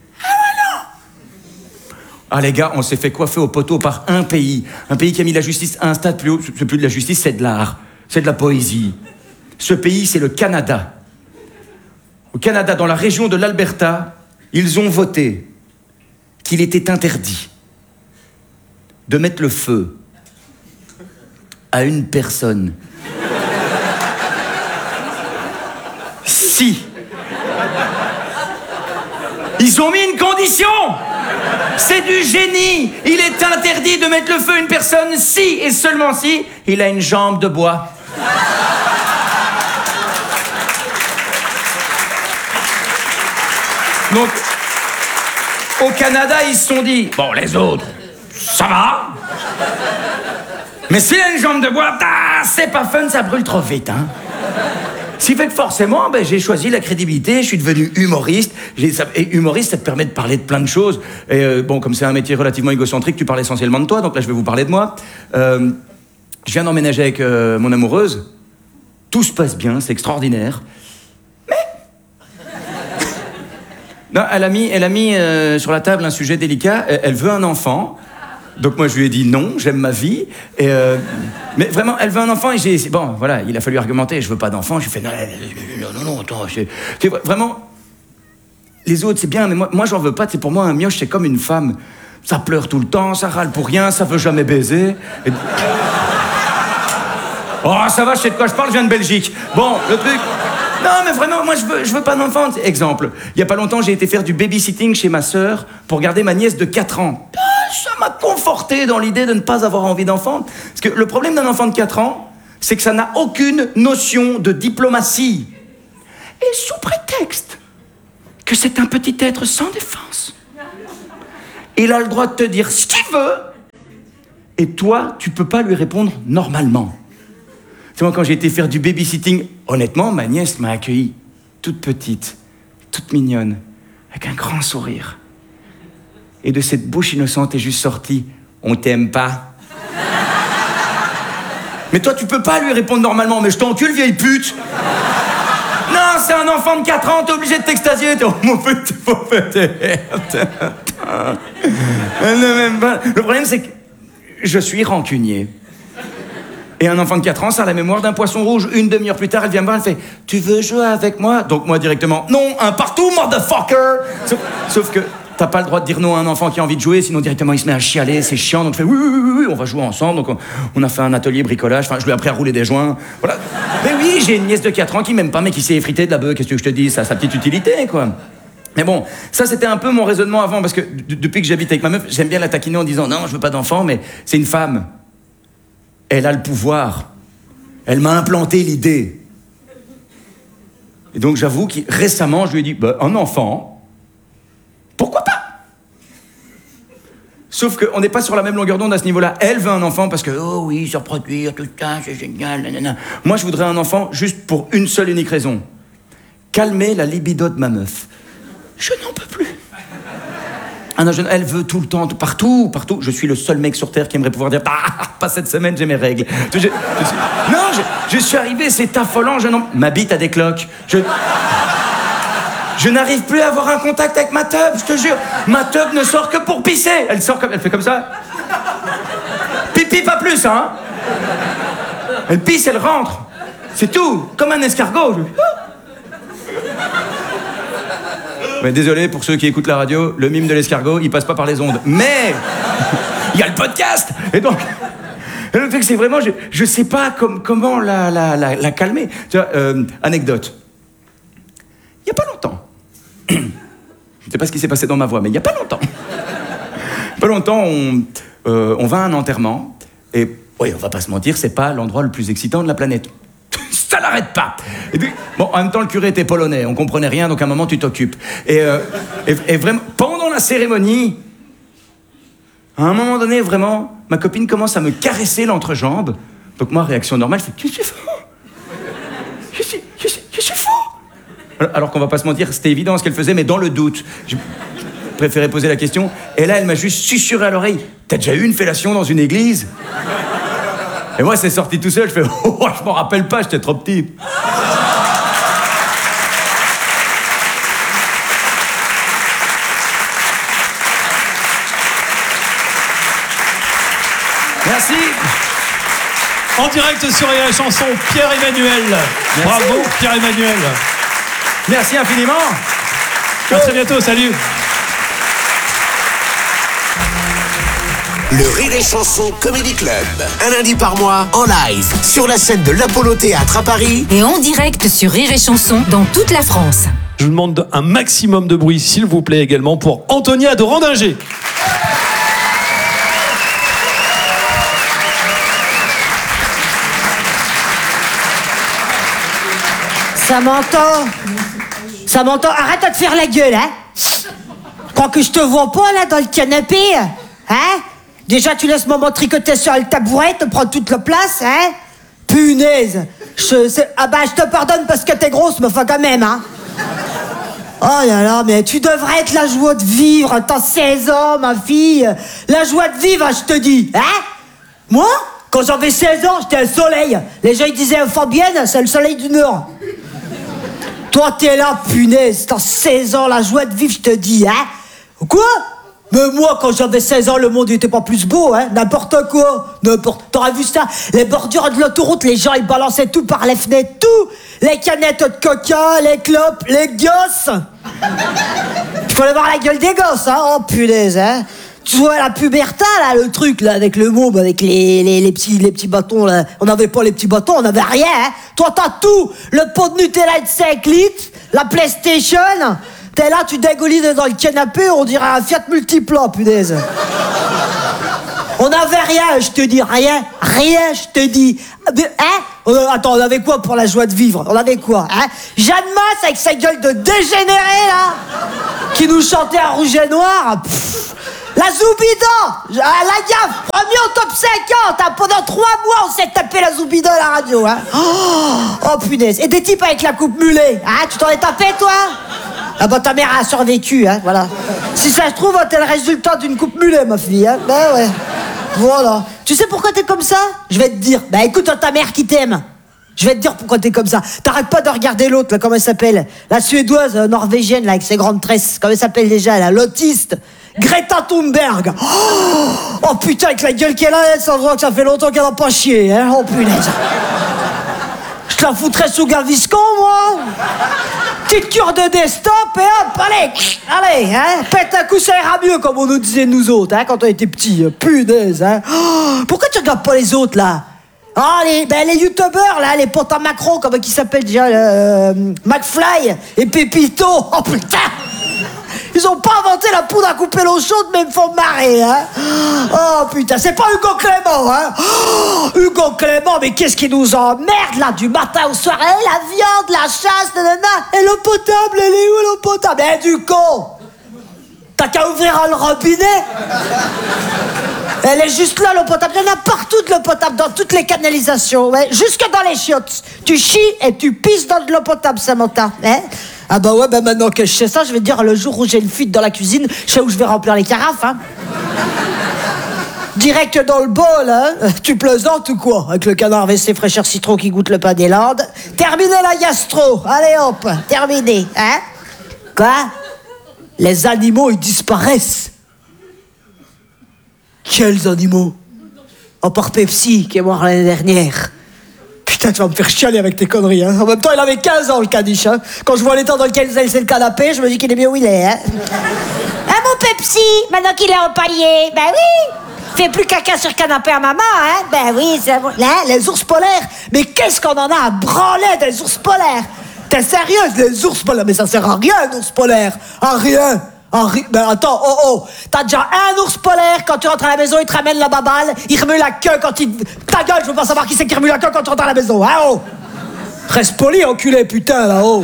Ah les gars, on s'est fait coiffer au poteau par un pays qui a mis la justice à un stade plus haut. C'est plus de la justice, c'est de l'art, c'est de la poésie. Ce pays, c'est le Canada. Au Canada, dans la région de l'Alberta, ils ont voté qu'il était interdit de mettre le feu à une personne si ils ont mis une condition. C'est du génie. Il est interdit de mettre le feu à une personne si et seulement si il a une jambe de bois. Donc, au Canada, ils se sont dit, bon, les autres, ça va. Mais s'il a une jambe de bois, c'est pas fun, ça brûle trop vite, hein. Ce qui fait que forcément, j'ai choisi la crédibilité, je suis devenu humoriste. Et humoriste, ça te permet de parler de plein de choses. Et bon, comme c'est un métier relativement égocentrique, tu parles essentiellement de toi, donc là, je vais vous parler de moi. Je viens d'emménager avec mon amoureuse. Tout se passe bien, c'est extraordinaire. Non, elle a mis sur la table un sujet délicat. Elle veut un enfant. Donc moi, je lui ai dit non, j'aime ma vie. Et mais vraiment, elle veut un enfant. Et bon, voilà, il a fallu argumenter. Je veux pas d'enfant. Je lui ai fait non, attends. Vraiment, les autres, c'est bien, mais moi, j'en veux pas. C'est pour moi, un mioche, c'est comme une femme. Ça pleure tout le temps, ça râle pour rien, ça veut jamais baiser. Et... Oh, ça va, je sais de quoi je parle, je viens de Belgique. Bon, le truc... Non, mais vraiment, moi, je veux pas d'enfant. Exemple, il y a pas longtemps, j'ai été faire du babysitting chez ma sœur pour garder ma nièce de 4 ans. Ça m'a conforté dans l'idée de ne pas avoir envie d'enfant. Parce que le problème d'un enfant de 4 ans, c'est que ça n'a aucune notion de diplomatie. Et sous prétexte que c'est un petit être sans défense, il a le droit de te dire ce qu'il veut, et toi, tu peux pas lui répondre normalement. Tu vois, quand j'ai été faire du babysitting, honnêtement, ma nièce m'a accueilli toute petite, toute mignonne, avec un grand sourire. Et de cette bouche innocente est juste sorti « On t'aime pas ?» Mais toi, tu peux pas lui répondre normalement, mais je t'encule, vieille pute. Non, c'est un enfant de 4 ans, t'es obligé de t'extasier. Oh, mon petit Le problème, c'est que je suis rancunier. Et un enfant de 4 ans, ça a la mémoire d'un poisson rouge. Une demi-heure plus tard, elle vient me voir, elle fait « Tu veux jouer avec moi ?» Donc moi, directement « Non, un partout, motherfucker !» Sauf que t'as pas le droit de dire non à un enfant qui a envie de jouer, sinon directement il se met à chialer, c'est chiant. Donc je fais oui, on va jouer ensemble. Donc on a fait un atelier bricolage, enfin je lui ai appris à rouler des joints. Voilà. Mais oui, j'ai une nièce de 4 ans qui m'aime pas, mais qui s'est effritée de la bœuf, qu'est-ce que je te dis, ça a sa petite utilité, quoi. Mais bon, ça c'était un peu mon raisonnement avant, parce que depuis que j'habite avec ma meuf, j'aime bien la taquiner en disant non, je veux pas d'enfant, mais c'est une femme. Elle a le pouvoir. Elle m'a implanté l'idée. Et donc j'avoue que récemment, je lui ai dit, un enfant, pourquoi pas? Sauf qu'on n'est pas sur la même longueur d'onde à ce niveau-là. Elle veut un enfant parce que, oh oui, se reproduire, tout ça, c'est génial, nanana. Moi, je voudrais un enfant juste pour une seule unique raison. Calmer la libido de ma meuf. Je n'en peux plus. Ah non, elle veut tout le temps, partout. Je suis le seul mec sur Terre qui aimerait pouvoir dire « Ah, pas cette semaine, j'ai mes règles. » Je suis arrivé, c'est affolant, ma bite a des cloques. Je n'arrive plus à avoir un contact avec ma teub, je te jure. Ma teub ne sort que pour pisser. Elle fait comme ça. Pipi, pas plus, hein. Elle pisse, elle rentre. C'est tout, comme un escargot. Mais désolé pour ceux qui écoutent la radio, le mime de l'escargot, il passe pas par les ondes. Mais il y a le podcast. Et donc c'est vraiment, je sais pas comment la calmer. Tu vois, anecdote. Il y a pas longtemps. Je sais pas ce qui s'est passé dans ma voix, mais il y a pas longtemps. On va à un enterrement. Et oui, on va pas se mentir, c'est pas l'endroit le plus excitant de la planète. Ça l'arrête pas. Et puis, bon, en même temps, le curé était polonais, on comprenait rien, donc à un moment, tu t'occupes. Et vraiment, pendant la cérémonie, à un moment donné, vraiment, ma copine commence à me caresser l'entrejambe. Donc moi, réaction normale, je fais « Qu'est-ce que tu fais ? Qu'est-ce que tu fais ?» Alors qu'on va pas se mentir, c'était évident ce qu'elle faisait, mais dans le doute. Je préférais poser la question. Et là, elle m'a juste susurré à l'oreille « T'as déjà eu une fellation dans une église ?» Et moi, c'est sorti tout seul, je fais « Oh, je m'en rappelle pas, j'étais trop petit. » Merci. En direct sur Rire et Chanson, Pierre-Emmanuel. Bravo, Pierre-Emmanuel. Merci infiniment. À très bientôt, salut. Le Rire et Chanson Comedy Club, un lundi par mois, en live, sur la scène de l'Apollo Théâtre à Paris. Et en direct sur Rire et Chanson dans toute la France. Je vous demande un maximum de bruit, s'il vous plaît, également pour Antonia de Randinger. Ça m'entend. Arrête de te faire la gueule, hein. Crois que je te vois pas, là, dans le canapé, hein. Déjà, tu laisses maman tricoter sur le tabouret, te prendre toute la place, hein. Punaise. Je te pardonne parce que t'es grosse, mais enfin quand même, hein. Oh là là, mais tu devrais être la joie de vivre. T'as 16 ans, ma fille. La joie de vivre, je te dis, hein. Moi, quand j'avais 16 ans, j'étais un soleil. Les gens, ils disaient Fabienne, c'est le soleil du Nord. Toi, t'es là, punaise, t'as 16 ans, la joie de vivre, je te dis, hein. Quoi? Mais moi, quand j'avais 16 ans, le monde n'était pas plus beau, hein. N'importe quoi. T'aurais vu ça? Les bordures de l'autoroute, les gens, ils balançaient tout par les fenêtres, tout. Les canettes de coca, les clopes, les gosses. Il faut aller voir la gueule des gosses, hein. Oh, punaise, hein. Tu vois la puberté, là, le truc, là, avec le môme, avec les petits bâtons, là. On n'avait pas les petits bâtons, on n'avait rien, hein. Toi, t'as tout. Le pot de Nutella de 5 litres, la PlayStation. T'es là, tu dégolines dans le canapé, on dirait un Fiat Multipla, punaise. On n'avait rien, je te dis, rien, je te dis. Hein? Attends, on avait quoi pour la joie de vivre? On avait quoi, hein? Jeanne Masse avec sa gueule de dégénéré, là, qui nous chantait à rouge et noir. Pff. La Zoubida, la gaffe, premier au top 50, hein. Pendant 3 mois, on s'est tapé la Zoubida à la radio, hein. Oh, punaise. Et des types avec la coupe mulet, hein. Tu t'en es tapé, toi? Ah bah, ta mère a survécu, hein, voilà. Si ça se trouve, t'es le résultat d'une coupe mulet, ma fille, hein. Ben ouais. Voilà. Tu sais pourquoi t'es comme ça? Je vais te dire. Bah, écoute, ta mère qui t'aime. Je vais te dire pourquoi t'es comme ça. T'arrêtes pas de regarder l'autre, là, comment elle s'appelle? La suédoise norvégienne, là, avec ses grandes tresses. Comment elle s'appelle déjà, là? L'autiste. Greta Thunberg. Oh putain, avec la gueule qu'elle a, elle, ça voit que ça fait longtemps qu'elle a pas chié, hein. Oh punaise. Je te la foutrais sous Gaviscon, moi. Petite cure de desktop et hop, allez, hein. Pète un coup, ça ira mieux, comme on nous disait nous autres, hein, quand on était petits. Punaise, hein. Oh, pourquoi tu regardes pas les autres, là? Ah, les youtubeurs, là, les potes à Macron, comment ils s'appellent déjà, McFly et Pépito. Oh putain! Ils ont pas inventé la poudre à couper l'eau chaude, mais ils me font marrer, hein. Oh putain, c'est pas Hugo Clément, hein. Oh, Hugo Clément, mais qu'est-ce qui nous emmerde, là, du matin au soir? La viande, la chasse, nanana. Et l'eau potable, elle est où, l'eau potable? Eh, du con! T'as qu'à ouvrir le robinet. Elle est juste là, l'eau potable. Il y en a partout de l'eau potable, dans toutes les canalisations, ouais. Jusque dans les chiottes. Tu chies et tu pisses dans de l'eau potable, Samantha, hein. Ah bah ouais, bah maintenant que je sais ça, je vais te dire, le jour où j'ai une fuite dans la cuisine, je sais où je vais remplir les carafes, hein. Direct dans le bol, hein. Tu plaisantes ou quoi? Avec le canard WC fraîcheur citron qui goûte le pain des Landes. Terminé la gastro. Allez hop, terminé, hein. Quoi? Les animaux, ils disparaissent. Quels animaux? À part Pepsi, qui est mort l'année dernière. Putain, tu vas me faire chialer avec tes conneries, hein. En même temps, il avait 15 ans, le caniche, hein. Quand je vois l'état dans lequel il a laissé le canapé, je me dis qu'il est bien où il est, hein. Ah, mon Pepsi, maintenant qu'il est empaillé, ben oui. Fais plus caca sur le canapé à maman, hein. Ben oui, c'est bon. Là, les ours polaires, mais qu'est-ce qu'on en a à branler des ours polaires? T'es sérieuse, les ours polaires? Mais ça sert à rien, un ours polaire. À rien. Ben attends, oh, t'as déjà un ours polaire, quand tu rentres à la maison, il te ramène la baballe, il remue la queue quand il... Ta gueule, je veux pas savoir qui c'est qui remue la queue quand tu rentres à la maison, hein, oh. Reste poli, enculé, putain, là, oh.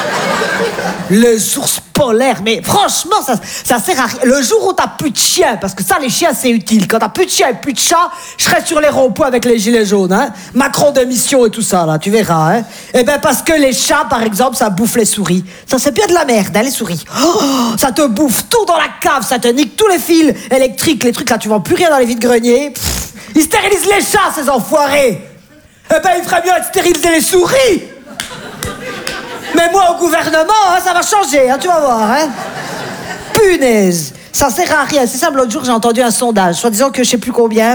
Les ours polaires, mais franchement, ça sert à rien. Le jour où t'as plus de chiens, parce que ça, les chiens, c'est utile. Quand t'as plus de chiens et plus de chats, je serai sur les ronds-points avec les gilets jaunes, hein. Macron démission et tout ça, là, tu verras, hein. Eh ben, parce que les chats, par exemple, ça bouffe les souris. Ça, c'est bien de la merde, hein, les souris. Oh, ça te bouffe tout dans la cave, ça te nique tous les fils électriques, les trucs, là, tu vends plus rien dans les vides-greniers. Ils stérilisent les chats, ces enfoirés. Eh ben, il ferait mieux de stériliser les souris. Mais moi, au gouvernement, hein, ça va changer, hein, tu vas voir, hein. Punaise, ça sert à rien. C'est simple, l'autre jour, j'ai entendu un sondage, soit disant que je sais plus combien,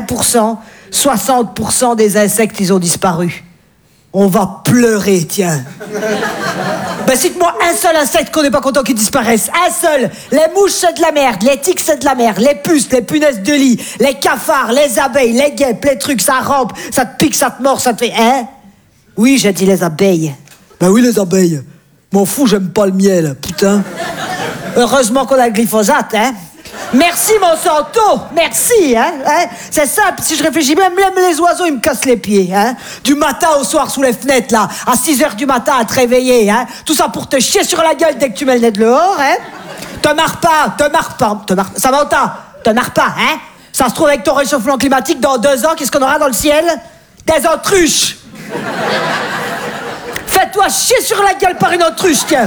60% des insectes, ils ont disparu. On va pleurer, tiens. Ben, cite-moi un seul insecte qu'on n'est pas content qu'il disparaisse. Un seul. Les mouches, c'est de la merde. Les tiques, c'est de la merde. Les puces, les punaises de lit, les cafards, les abeilles, les guêpes, les trucs, ça rampe, ça te pique, ça te mord, ça te fait... Hein? Oui, j'ai dit les abeilles. Ben oui, les abeilles. M'en fous, j'aime pas le miel, putain. Heureusement qu'on a le glyphosate, hein. Merci, Monsanto, merci, hein. C'est simple, si je réfléchis, même les oiseaux, ils me cassent les pieds, hein. Du matin au soir, sous les fenêtres, là, à 6h du matin, à te réveiller, hein. Tout ça pour te chier sur la gueule dès que tu mets le nez dehors, hein. Te marre pas. Samantha, te marre pas, hein. Ça se trouve, avec ton réchauffement climatique, dans 2 ans, qu'est-ce qu'on aura dans le ciel? Des autruches. Fais-toi chier sur la gueule par une autruche, tiens.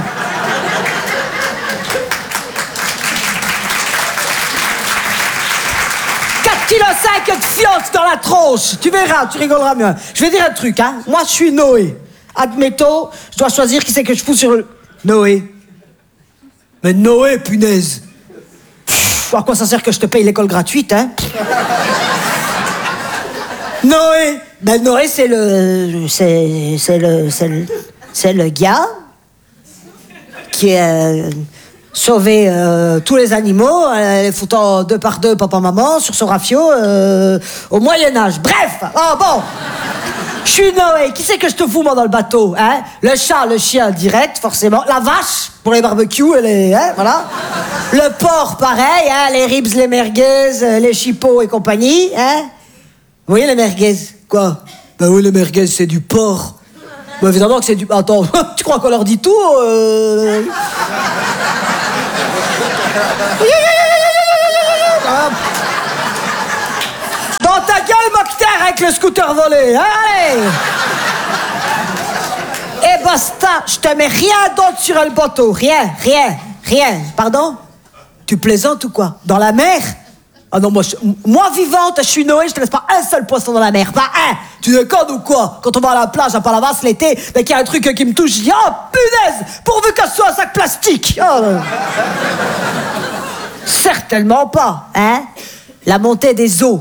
Kg de fiance dans la tronche. Tu verras, tu rigoleras mieux. Je vais dire un truc, hein. Moi, je suis Noé. Admettons, je dois choisir qui c'est que je fous sur le... Noé. Mais Noé, punaise. Pff, à quoi ça sert que je te paye l'école gratuite, hein? Noé. Ben Noé, c'est le gars qui est... sauver tous les animaux, les foutant 2 par 2 papa-maman sur son rafio au Moyen-Âge. Bref, oh bon, je suis Noé. Qui c'est que je te fous, moi, dans le bateau, hein? Le chat, le chien, direct, forcément. La vache, pour les barbecues, hein, voilà. Le porc, pareil, hein, les ribs, les merguez, les chipots et compagnie, hein. Vous voyez les merguez? Quoi? Ben oui, les merguez, c'est du porc. Ben évidemment que c'est du... Attends, tu crois qu'on leur dit tout Dans ta gueule, Mokhtar, avec le scooter volé. Allez. Et basta, je te mets rien d'autre sur le bateau. Rien. Pardon? Tu plaisantes ou quoi? Dans la mer? Ah non, moi vivante, je suis Noé, je te laisse pas un seul poisson dans la mer. Pas un. Tu déconnes ou quoi? Quand on va à la plage à Palavas l'été, dès qu'il y a un truc qui me touche, je dis oh punaise, pourvu que ce soit un sac plastique. Oh, certainement pas, hein? La montée des eaux.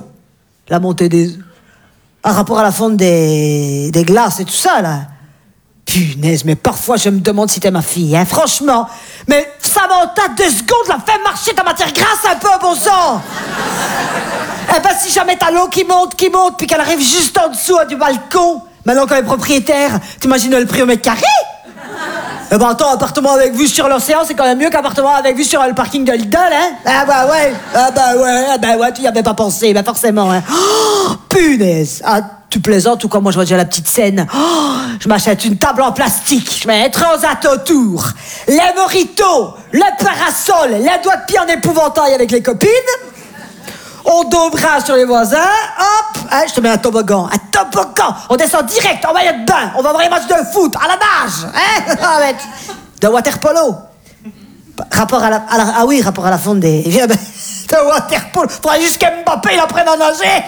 Un rapport à la fonte des glaces et tout ça, là. Punaise, mais parfois je me demande si t'es ma fille, hein, franchement. Mais Samantha, 2 secondes, la fais marcher ta matière grasse un peu, bon sang. Eh ben, si jamais t'as l'eau qui monte, puis qu'elle arrive juste en dessous du balcon, maintenant qu'elle est propriétaire, t'imagines le prix au mètre carré? Eh ben attends, appartement avec vue sur l'océan, c'est quand même mieux qu'appartement avec vue sur le parking de Lidl, hein? Ah bah ouais, tu y avais pas pensé, bah forcément, hein. Oh, punaise! Ah, tu plaisantes ou quoi? Moi je vois déjà la petite scène. Oh, je m'achète une table en plastique, je mets un transat autour, les mojitos, le parasol, les doigts de pied en épouvantail avec les copines. On dobra sur les voisins, hop, hein, je te mets un toboggan, on descend direct en maillot de bain, on va voir les matchs de foot, à la nage, hein, de waterpolo. Rapport à la fonte des... de waterpolo, faudrait juste qu'Mbappé il apprenne à nager.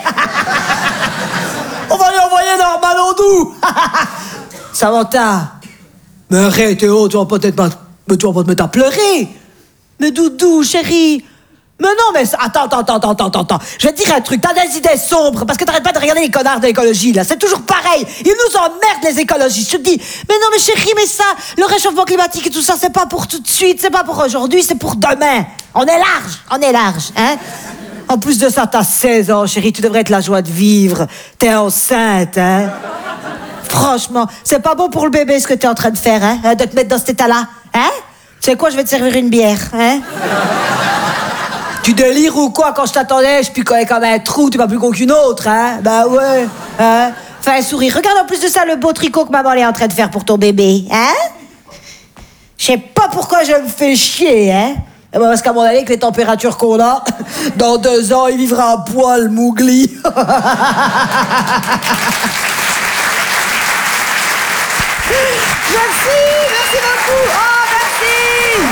On va lui envoyer Norman Ondou. Samantha, mais arrête, tu vas pas te mettre à pleurer. Mais Doudou, chérie... Mais non, mais attends. Je vais te dire un truc, t'as des idées sombres, parce que t'arrêtes pas de regarder les connards de l'écologie, là. C'est toujours pareil. Ils nous emmerdent, les écologistes. Je te dis, mais non, mais chérie, mais ça, le réchauffement climatique et tout ça, c'est pas pour tout de suite, c'est pas pour aujourd'hui, c'est pour demain. On est large, hein. En plus de ça, t'as 16 ans, chérie, tu devrais être la joie de vivre. T'es enceinte, hein. Franchement, c'est pas bon pour le bébé, ce que t'es en train de faire, hein, de te mettre dans cet état-là, hein. Tu sais quoi, je vais te servir une bière, hein. Tu délires ou quoi? Quand je t'attendais, je picolais comme un trou, tu vas plus gros qu'une autre, hein? Bah ouais, hein? Fais un sourire. Regarde en plus de ça le beau tricot que maman est en train de faire pour ton bébé, hein? Je sais pas pourquoi je me fais chier, hein? Parce qu'à mon avis, avec les températures qu'on a, dans 2 ans, il vivra à poil, Mougli. Merci beaucoup. Oh, merci.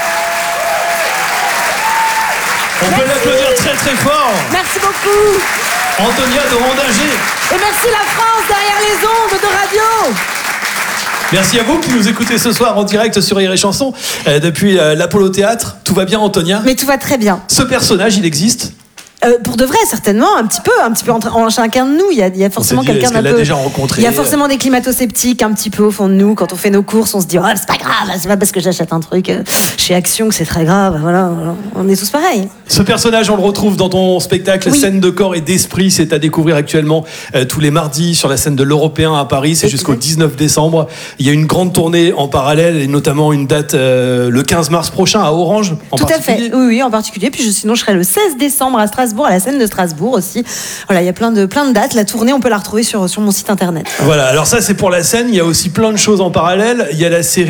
On peut l'applaudir très très fort. Merci beaucoup. Antonia de Rondagé. Et merci la France derrière les ondes de radio. Merci à vous qui nous écoutez ce soir en direct sur Rire et Chanson depuis l'Apollo Théâtre. Tout va bien, Antonia? Mais tout va très bien. Ce personnage, il existe? Pour de vrai, certainement, un petit peu en chacun de nous. Il y a forcément quelqu'un d'un peu. Déjà rencontré. Il y a forcément des climato-sceptiques un petit peu au fond de nous. Quand on fait nos courses, on se dit oh, c'est pas grave, c'est pas parce que j'achète un truc chez Action que c'est très grave. Voilà, on est tous pareils. Ce personnage, on le retrouve dans ton spectacle Scène de corps et d'esprit. C'est à découvrir actuellement tous les mardis sur la scène de l'Européen à Paris. C'est jusqu'au 19 décembre. Il y a une grande tournée en parallèle et notamment une date le 15 mars prochain à Orange. Tout à fait. Oui, en particulier. Puis sinon, je serai le 16 décembre à Strasbourg, à la scène de Strasbourg aussi. Voilà, il y a plein de dates. La tournée, on peut la retrouver sur mon site internet. Voilà, alors ça c'est pour la scène. Il y a aussi plein de choses en parallèle. Il y a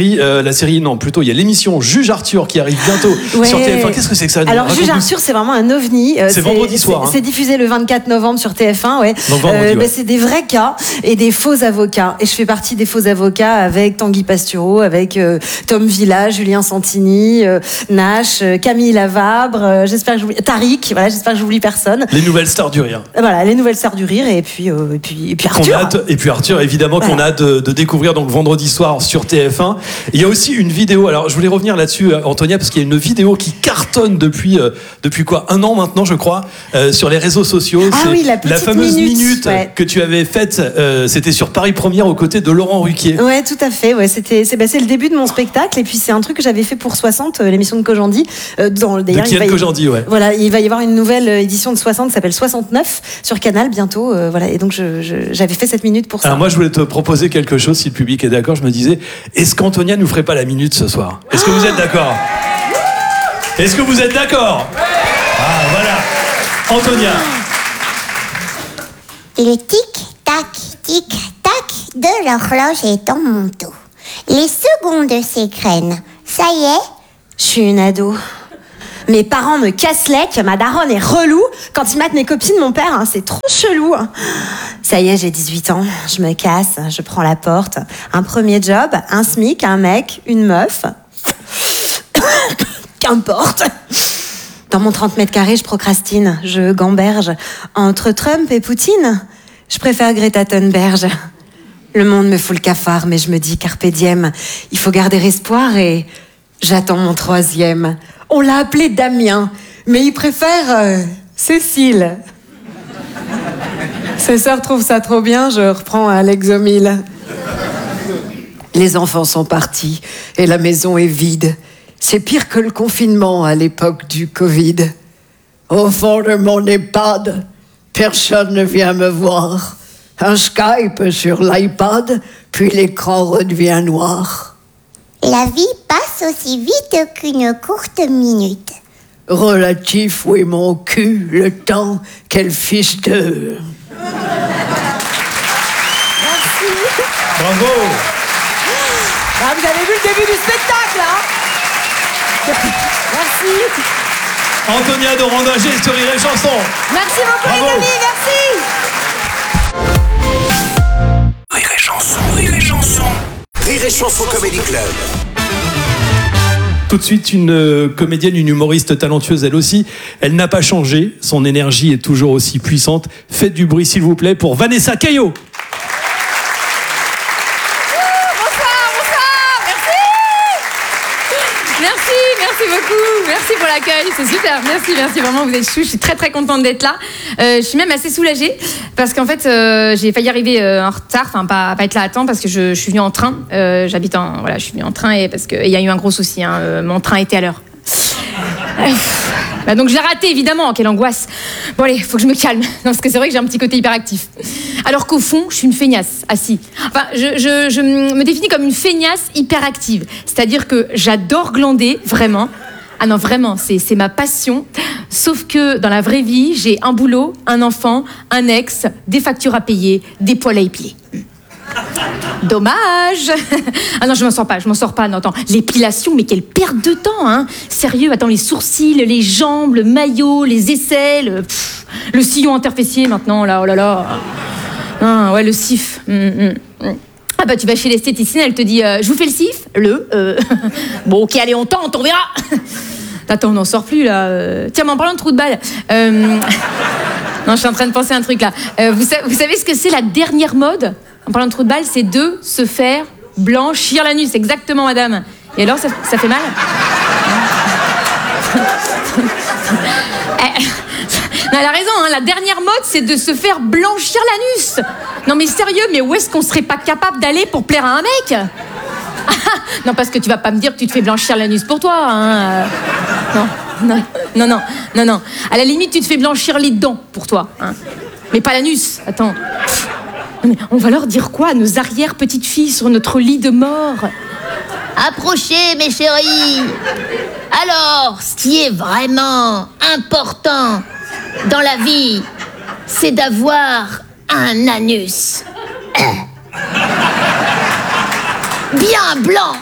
il y a l'émission Juge Arthur qui arrive bientôt sur TF1. Qu'est-ce que c'est que ça? Alors Juge Arthur, c'est vraiment un ovni. C'est vendredi soir. C'est diffusé le 24 novembre sur TF1. Ouais. Donc vendredi, ouais. C'est des vrais cas et des faux avocats. Et je fais partie des faux avocats avec Tanguy Pastureau, avec Tom Villa, Julien Santini, Nash, Camille Lavabre. J'espère que j'oublie Tariq. Voilà, j'espère que j'oublie personne. Les nouvelles stars du rire. Voilà, les nouvelles stars du rire et puis Arthur. Et puis Arthur, évidemment, qu'on a hâte de découvrir donc vendredi soir sur TF1. Il y a aussi une vidéo. Alors, je voulais revenir là-dessus, Antonia, parce qu'il y a une vidéo qui cartonne depuis quoi, 1 an maintenant, je crois, sur les réseaux sociaux. Ah oui, la fameuse minute que tu avais faite. C'était sur Paris Première aux côtés de Laurent Ruquier. Ouais, tout à fait. Ouais, c'est le début de mon spectacle et puis c'est un truc que j'avais fait pour 60, l'émission de Kojandi. De Kian Kojandi, ouais. Voilà, il va y avoir une nouvelle édition de 60 qui s'appelle 69 sur Canal bientôt. Voilà, et donc j'avais fait cette minute pour ça. Alors moi, je voulais te proposer quelque chose, si le public est d'accord. Je me disais, est-ce qu'Antonia nous ferait pas la minute ce soir? Est-ce que vous êtes d'accord? Est-ce que vous êtes d'accord? Ah, voilà. Antonia. Le tic-tac, tic-tac de l'horloge est dans mon dos. Les secondes s'égrènent. Ça y est? Je suis une ado. Mes parents me cassent l'ec, ma daronne est relou. Quand ils matent mes copines, mon père, hein, c'est trop chelou. Ça y est, j'ai 18 ans, je me casse, je prends la porte. Un premier job, un SMIC, un mec, une meuf. Qu'importe. Dans mon 30 mètres carrés, je procrastine, je gamberge. Entre Trump et Poutine, je préfère Greta Thunberg. Le monde me fout le cafard, mais je me dis carpe diem. Il faut garder espoir et j'attends mon 3e. On l'a appelé Damien, mais il préfère Cécile. Ses sœurs trouvent ça trop bien, je reprends à Lexomil. Les enfants sont partis et la maison est vide. C'est pire que le confinement à l'époque du Covid. Au fond de mon EHPAD, personne ne vient me voir. Un Skype sur l'iPad, puis l'écran redevient noir. La vie passe aussi vite qu'une courte minute. Relatif, oui, mon cul, le temps, quel fils de... Merci. Bravo. Ah, vous avez vu le début du spectacle, hein? Merci. Antonia Dorandager sur Rire et Chanson. Merci beaucoup, Bravo. les amis, merci. Rire et Chanson, Rire et Chanson. Rire et Chanson Comedy Club. Tout de suite, une comédienne, une humoriste talentueuse, elle aussi. Elle n'a pas changé. Son énergie est toujours aussi puissante. Faites du bruit, s'il vous plaît, pour Vanessa Caillot. Merci beaucoup, merci pour l'accueil, c'est super, merci, vraiment, vous êtes chou, je suis très très contente d'être là. Je suis même assez soulagée parce qu'en fait j'ai failli arriver en retard, enfin pas être là à temps parce que je suis venue en train, je suis venue en train et parce qu'il y a eu un gros souci, hein, mon train était à l'heure. Bah donc je l'ai raté évidemment, quelle angoisse. Bon allez, faut que je me calme, non, parce que c'est vrai que j'ai un petit côté hyperactif. Alors qu'au fond, je suis une feignasse, Enfin, je me définis comme une feignasse hyperactive. C'est-à-dire que j'adore glander, vraiment. Ah non, vraiment, c'est ma passion. Sauf que dans la vraie vie, j'ai un boulot, un enfant, un ex, des factures à payer, des poils à épiler. Dommage. Ah non, je m'en sors pas, non, attends. L'épilation, mais quelle perte de temps, hein. Sérieux, attends, les sourcils, les jambes, le maillot, les aisselles, le sillon interfessier maintenant, là, oh là là. Ah, ouais, le sif. Ah bah tu vas chez l'esthéticienne, elle te dit je vous fais le sif, Bon ok, allez, on tente, on verra. Attends, on n'en sort plus là. Tiens, mais en parlant de trou de balle, non, je suis en train de penser à un truc là. Vous savez ce que c'est la dernière mode? En parlant de trou de balle, c'est de se faire blanchir l'anus, exactement, madame. Et alors, ça fait mal? Non, elle a raison, hein, la dernière mode, c'est de se faire blanchir l'anus. Non mais sérieux, mais où est-ce qu'on serait pas capable d'aller pour plaire à un mec? Non, parce que tu vas pas me dire que tu te fais blanchir l'anus pour toi, hein. Non. À la limite, tu te fais blanchir les dents pour toi, hein. Mais pas l'anus, attends. Mais on va leur dire quoi à nos arrière-petites-filles sur notre lit de mort? Approchez, mes chéris. Alors, ce qui est vraiment important dans la vie, c'est d'avoir un anus bien blanc.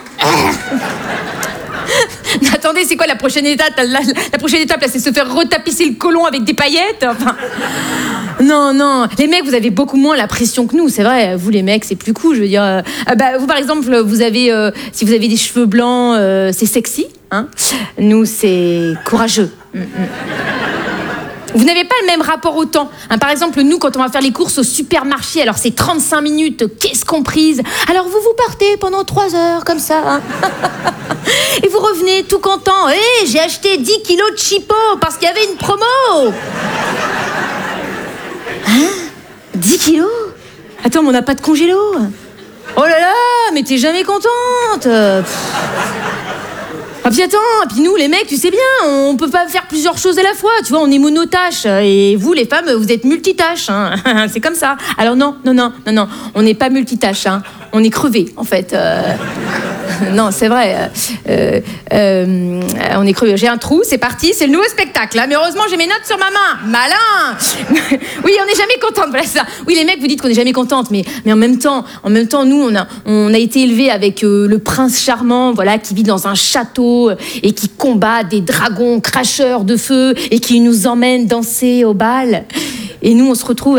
Attendez, c'est quoi la prochaine étape? La prochaine étape, là, c'est se faire retapisser le côlon avec des paillettes. Enfin, non. Les mecs, vous avez beaucoup moins la pression que nous, c'est vrai. Vous, les mecs, c'est plus cool. Je veux dire, vous, par exemple, si vous avez des cheveux blancs, c'est sexy, hein. Nous, c'est courageux. Vous n'avez pas le même rapport au temps, hein. Par exemple, nous, quand on va faire les courses au supermarché, alors c'est 35 minutes, qu'est-ce qu'on prise? Alors vous partez pendant 3 heures, comme ça, hein. Et vous revenez tout content. J'ai acheté 10 kilos de chipot parce qu'il y avait une promo. Hein? 10 kilos? Attends, mais on n'a pas de congélo. Oh là là, mais t'es jamais contente. Ah puis attends, puis nous les mecs, tu sais bien, on peut pas faire plusieurs choses à la fois, tu vois, on est monotâche. Et vous les femmes, vous êtes multitâches, hein. C'est comme ça. Alors non, on n'est pas multitâche, hein. On est crevés en fait. Non, c'est vrai. On est cru. J'ai un trou, c'est parti, c'est le nouveau spectacle. Hein. Mais heureusement, j'ai mes notes sur ma main. Malin. Oui, on n'est jamais contente, voilà ça. Oui, les mecs, vous dites qu'on n'est jamais contente, mais en même temps, nous, on a été élevés avec le prince charmant, voilà, qui vit dans un château et qui combat des dragons cracheurs de feu et qui nous emmène danser au bal. Et nous, on se retrouve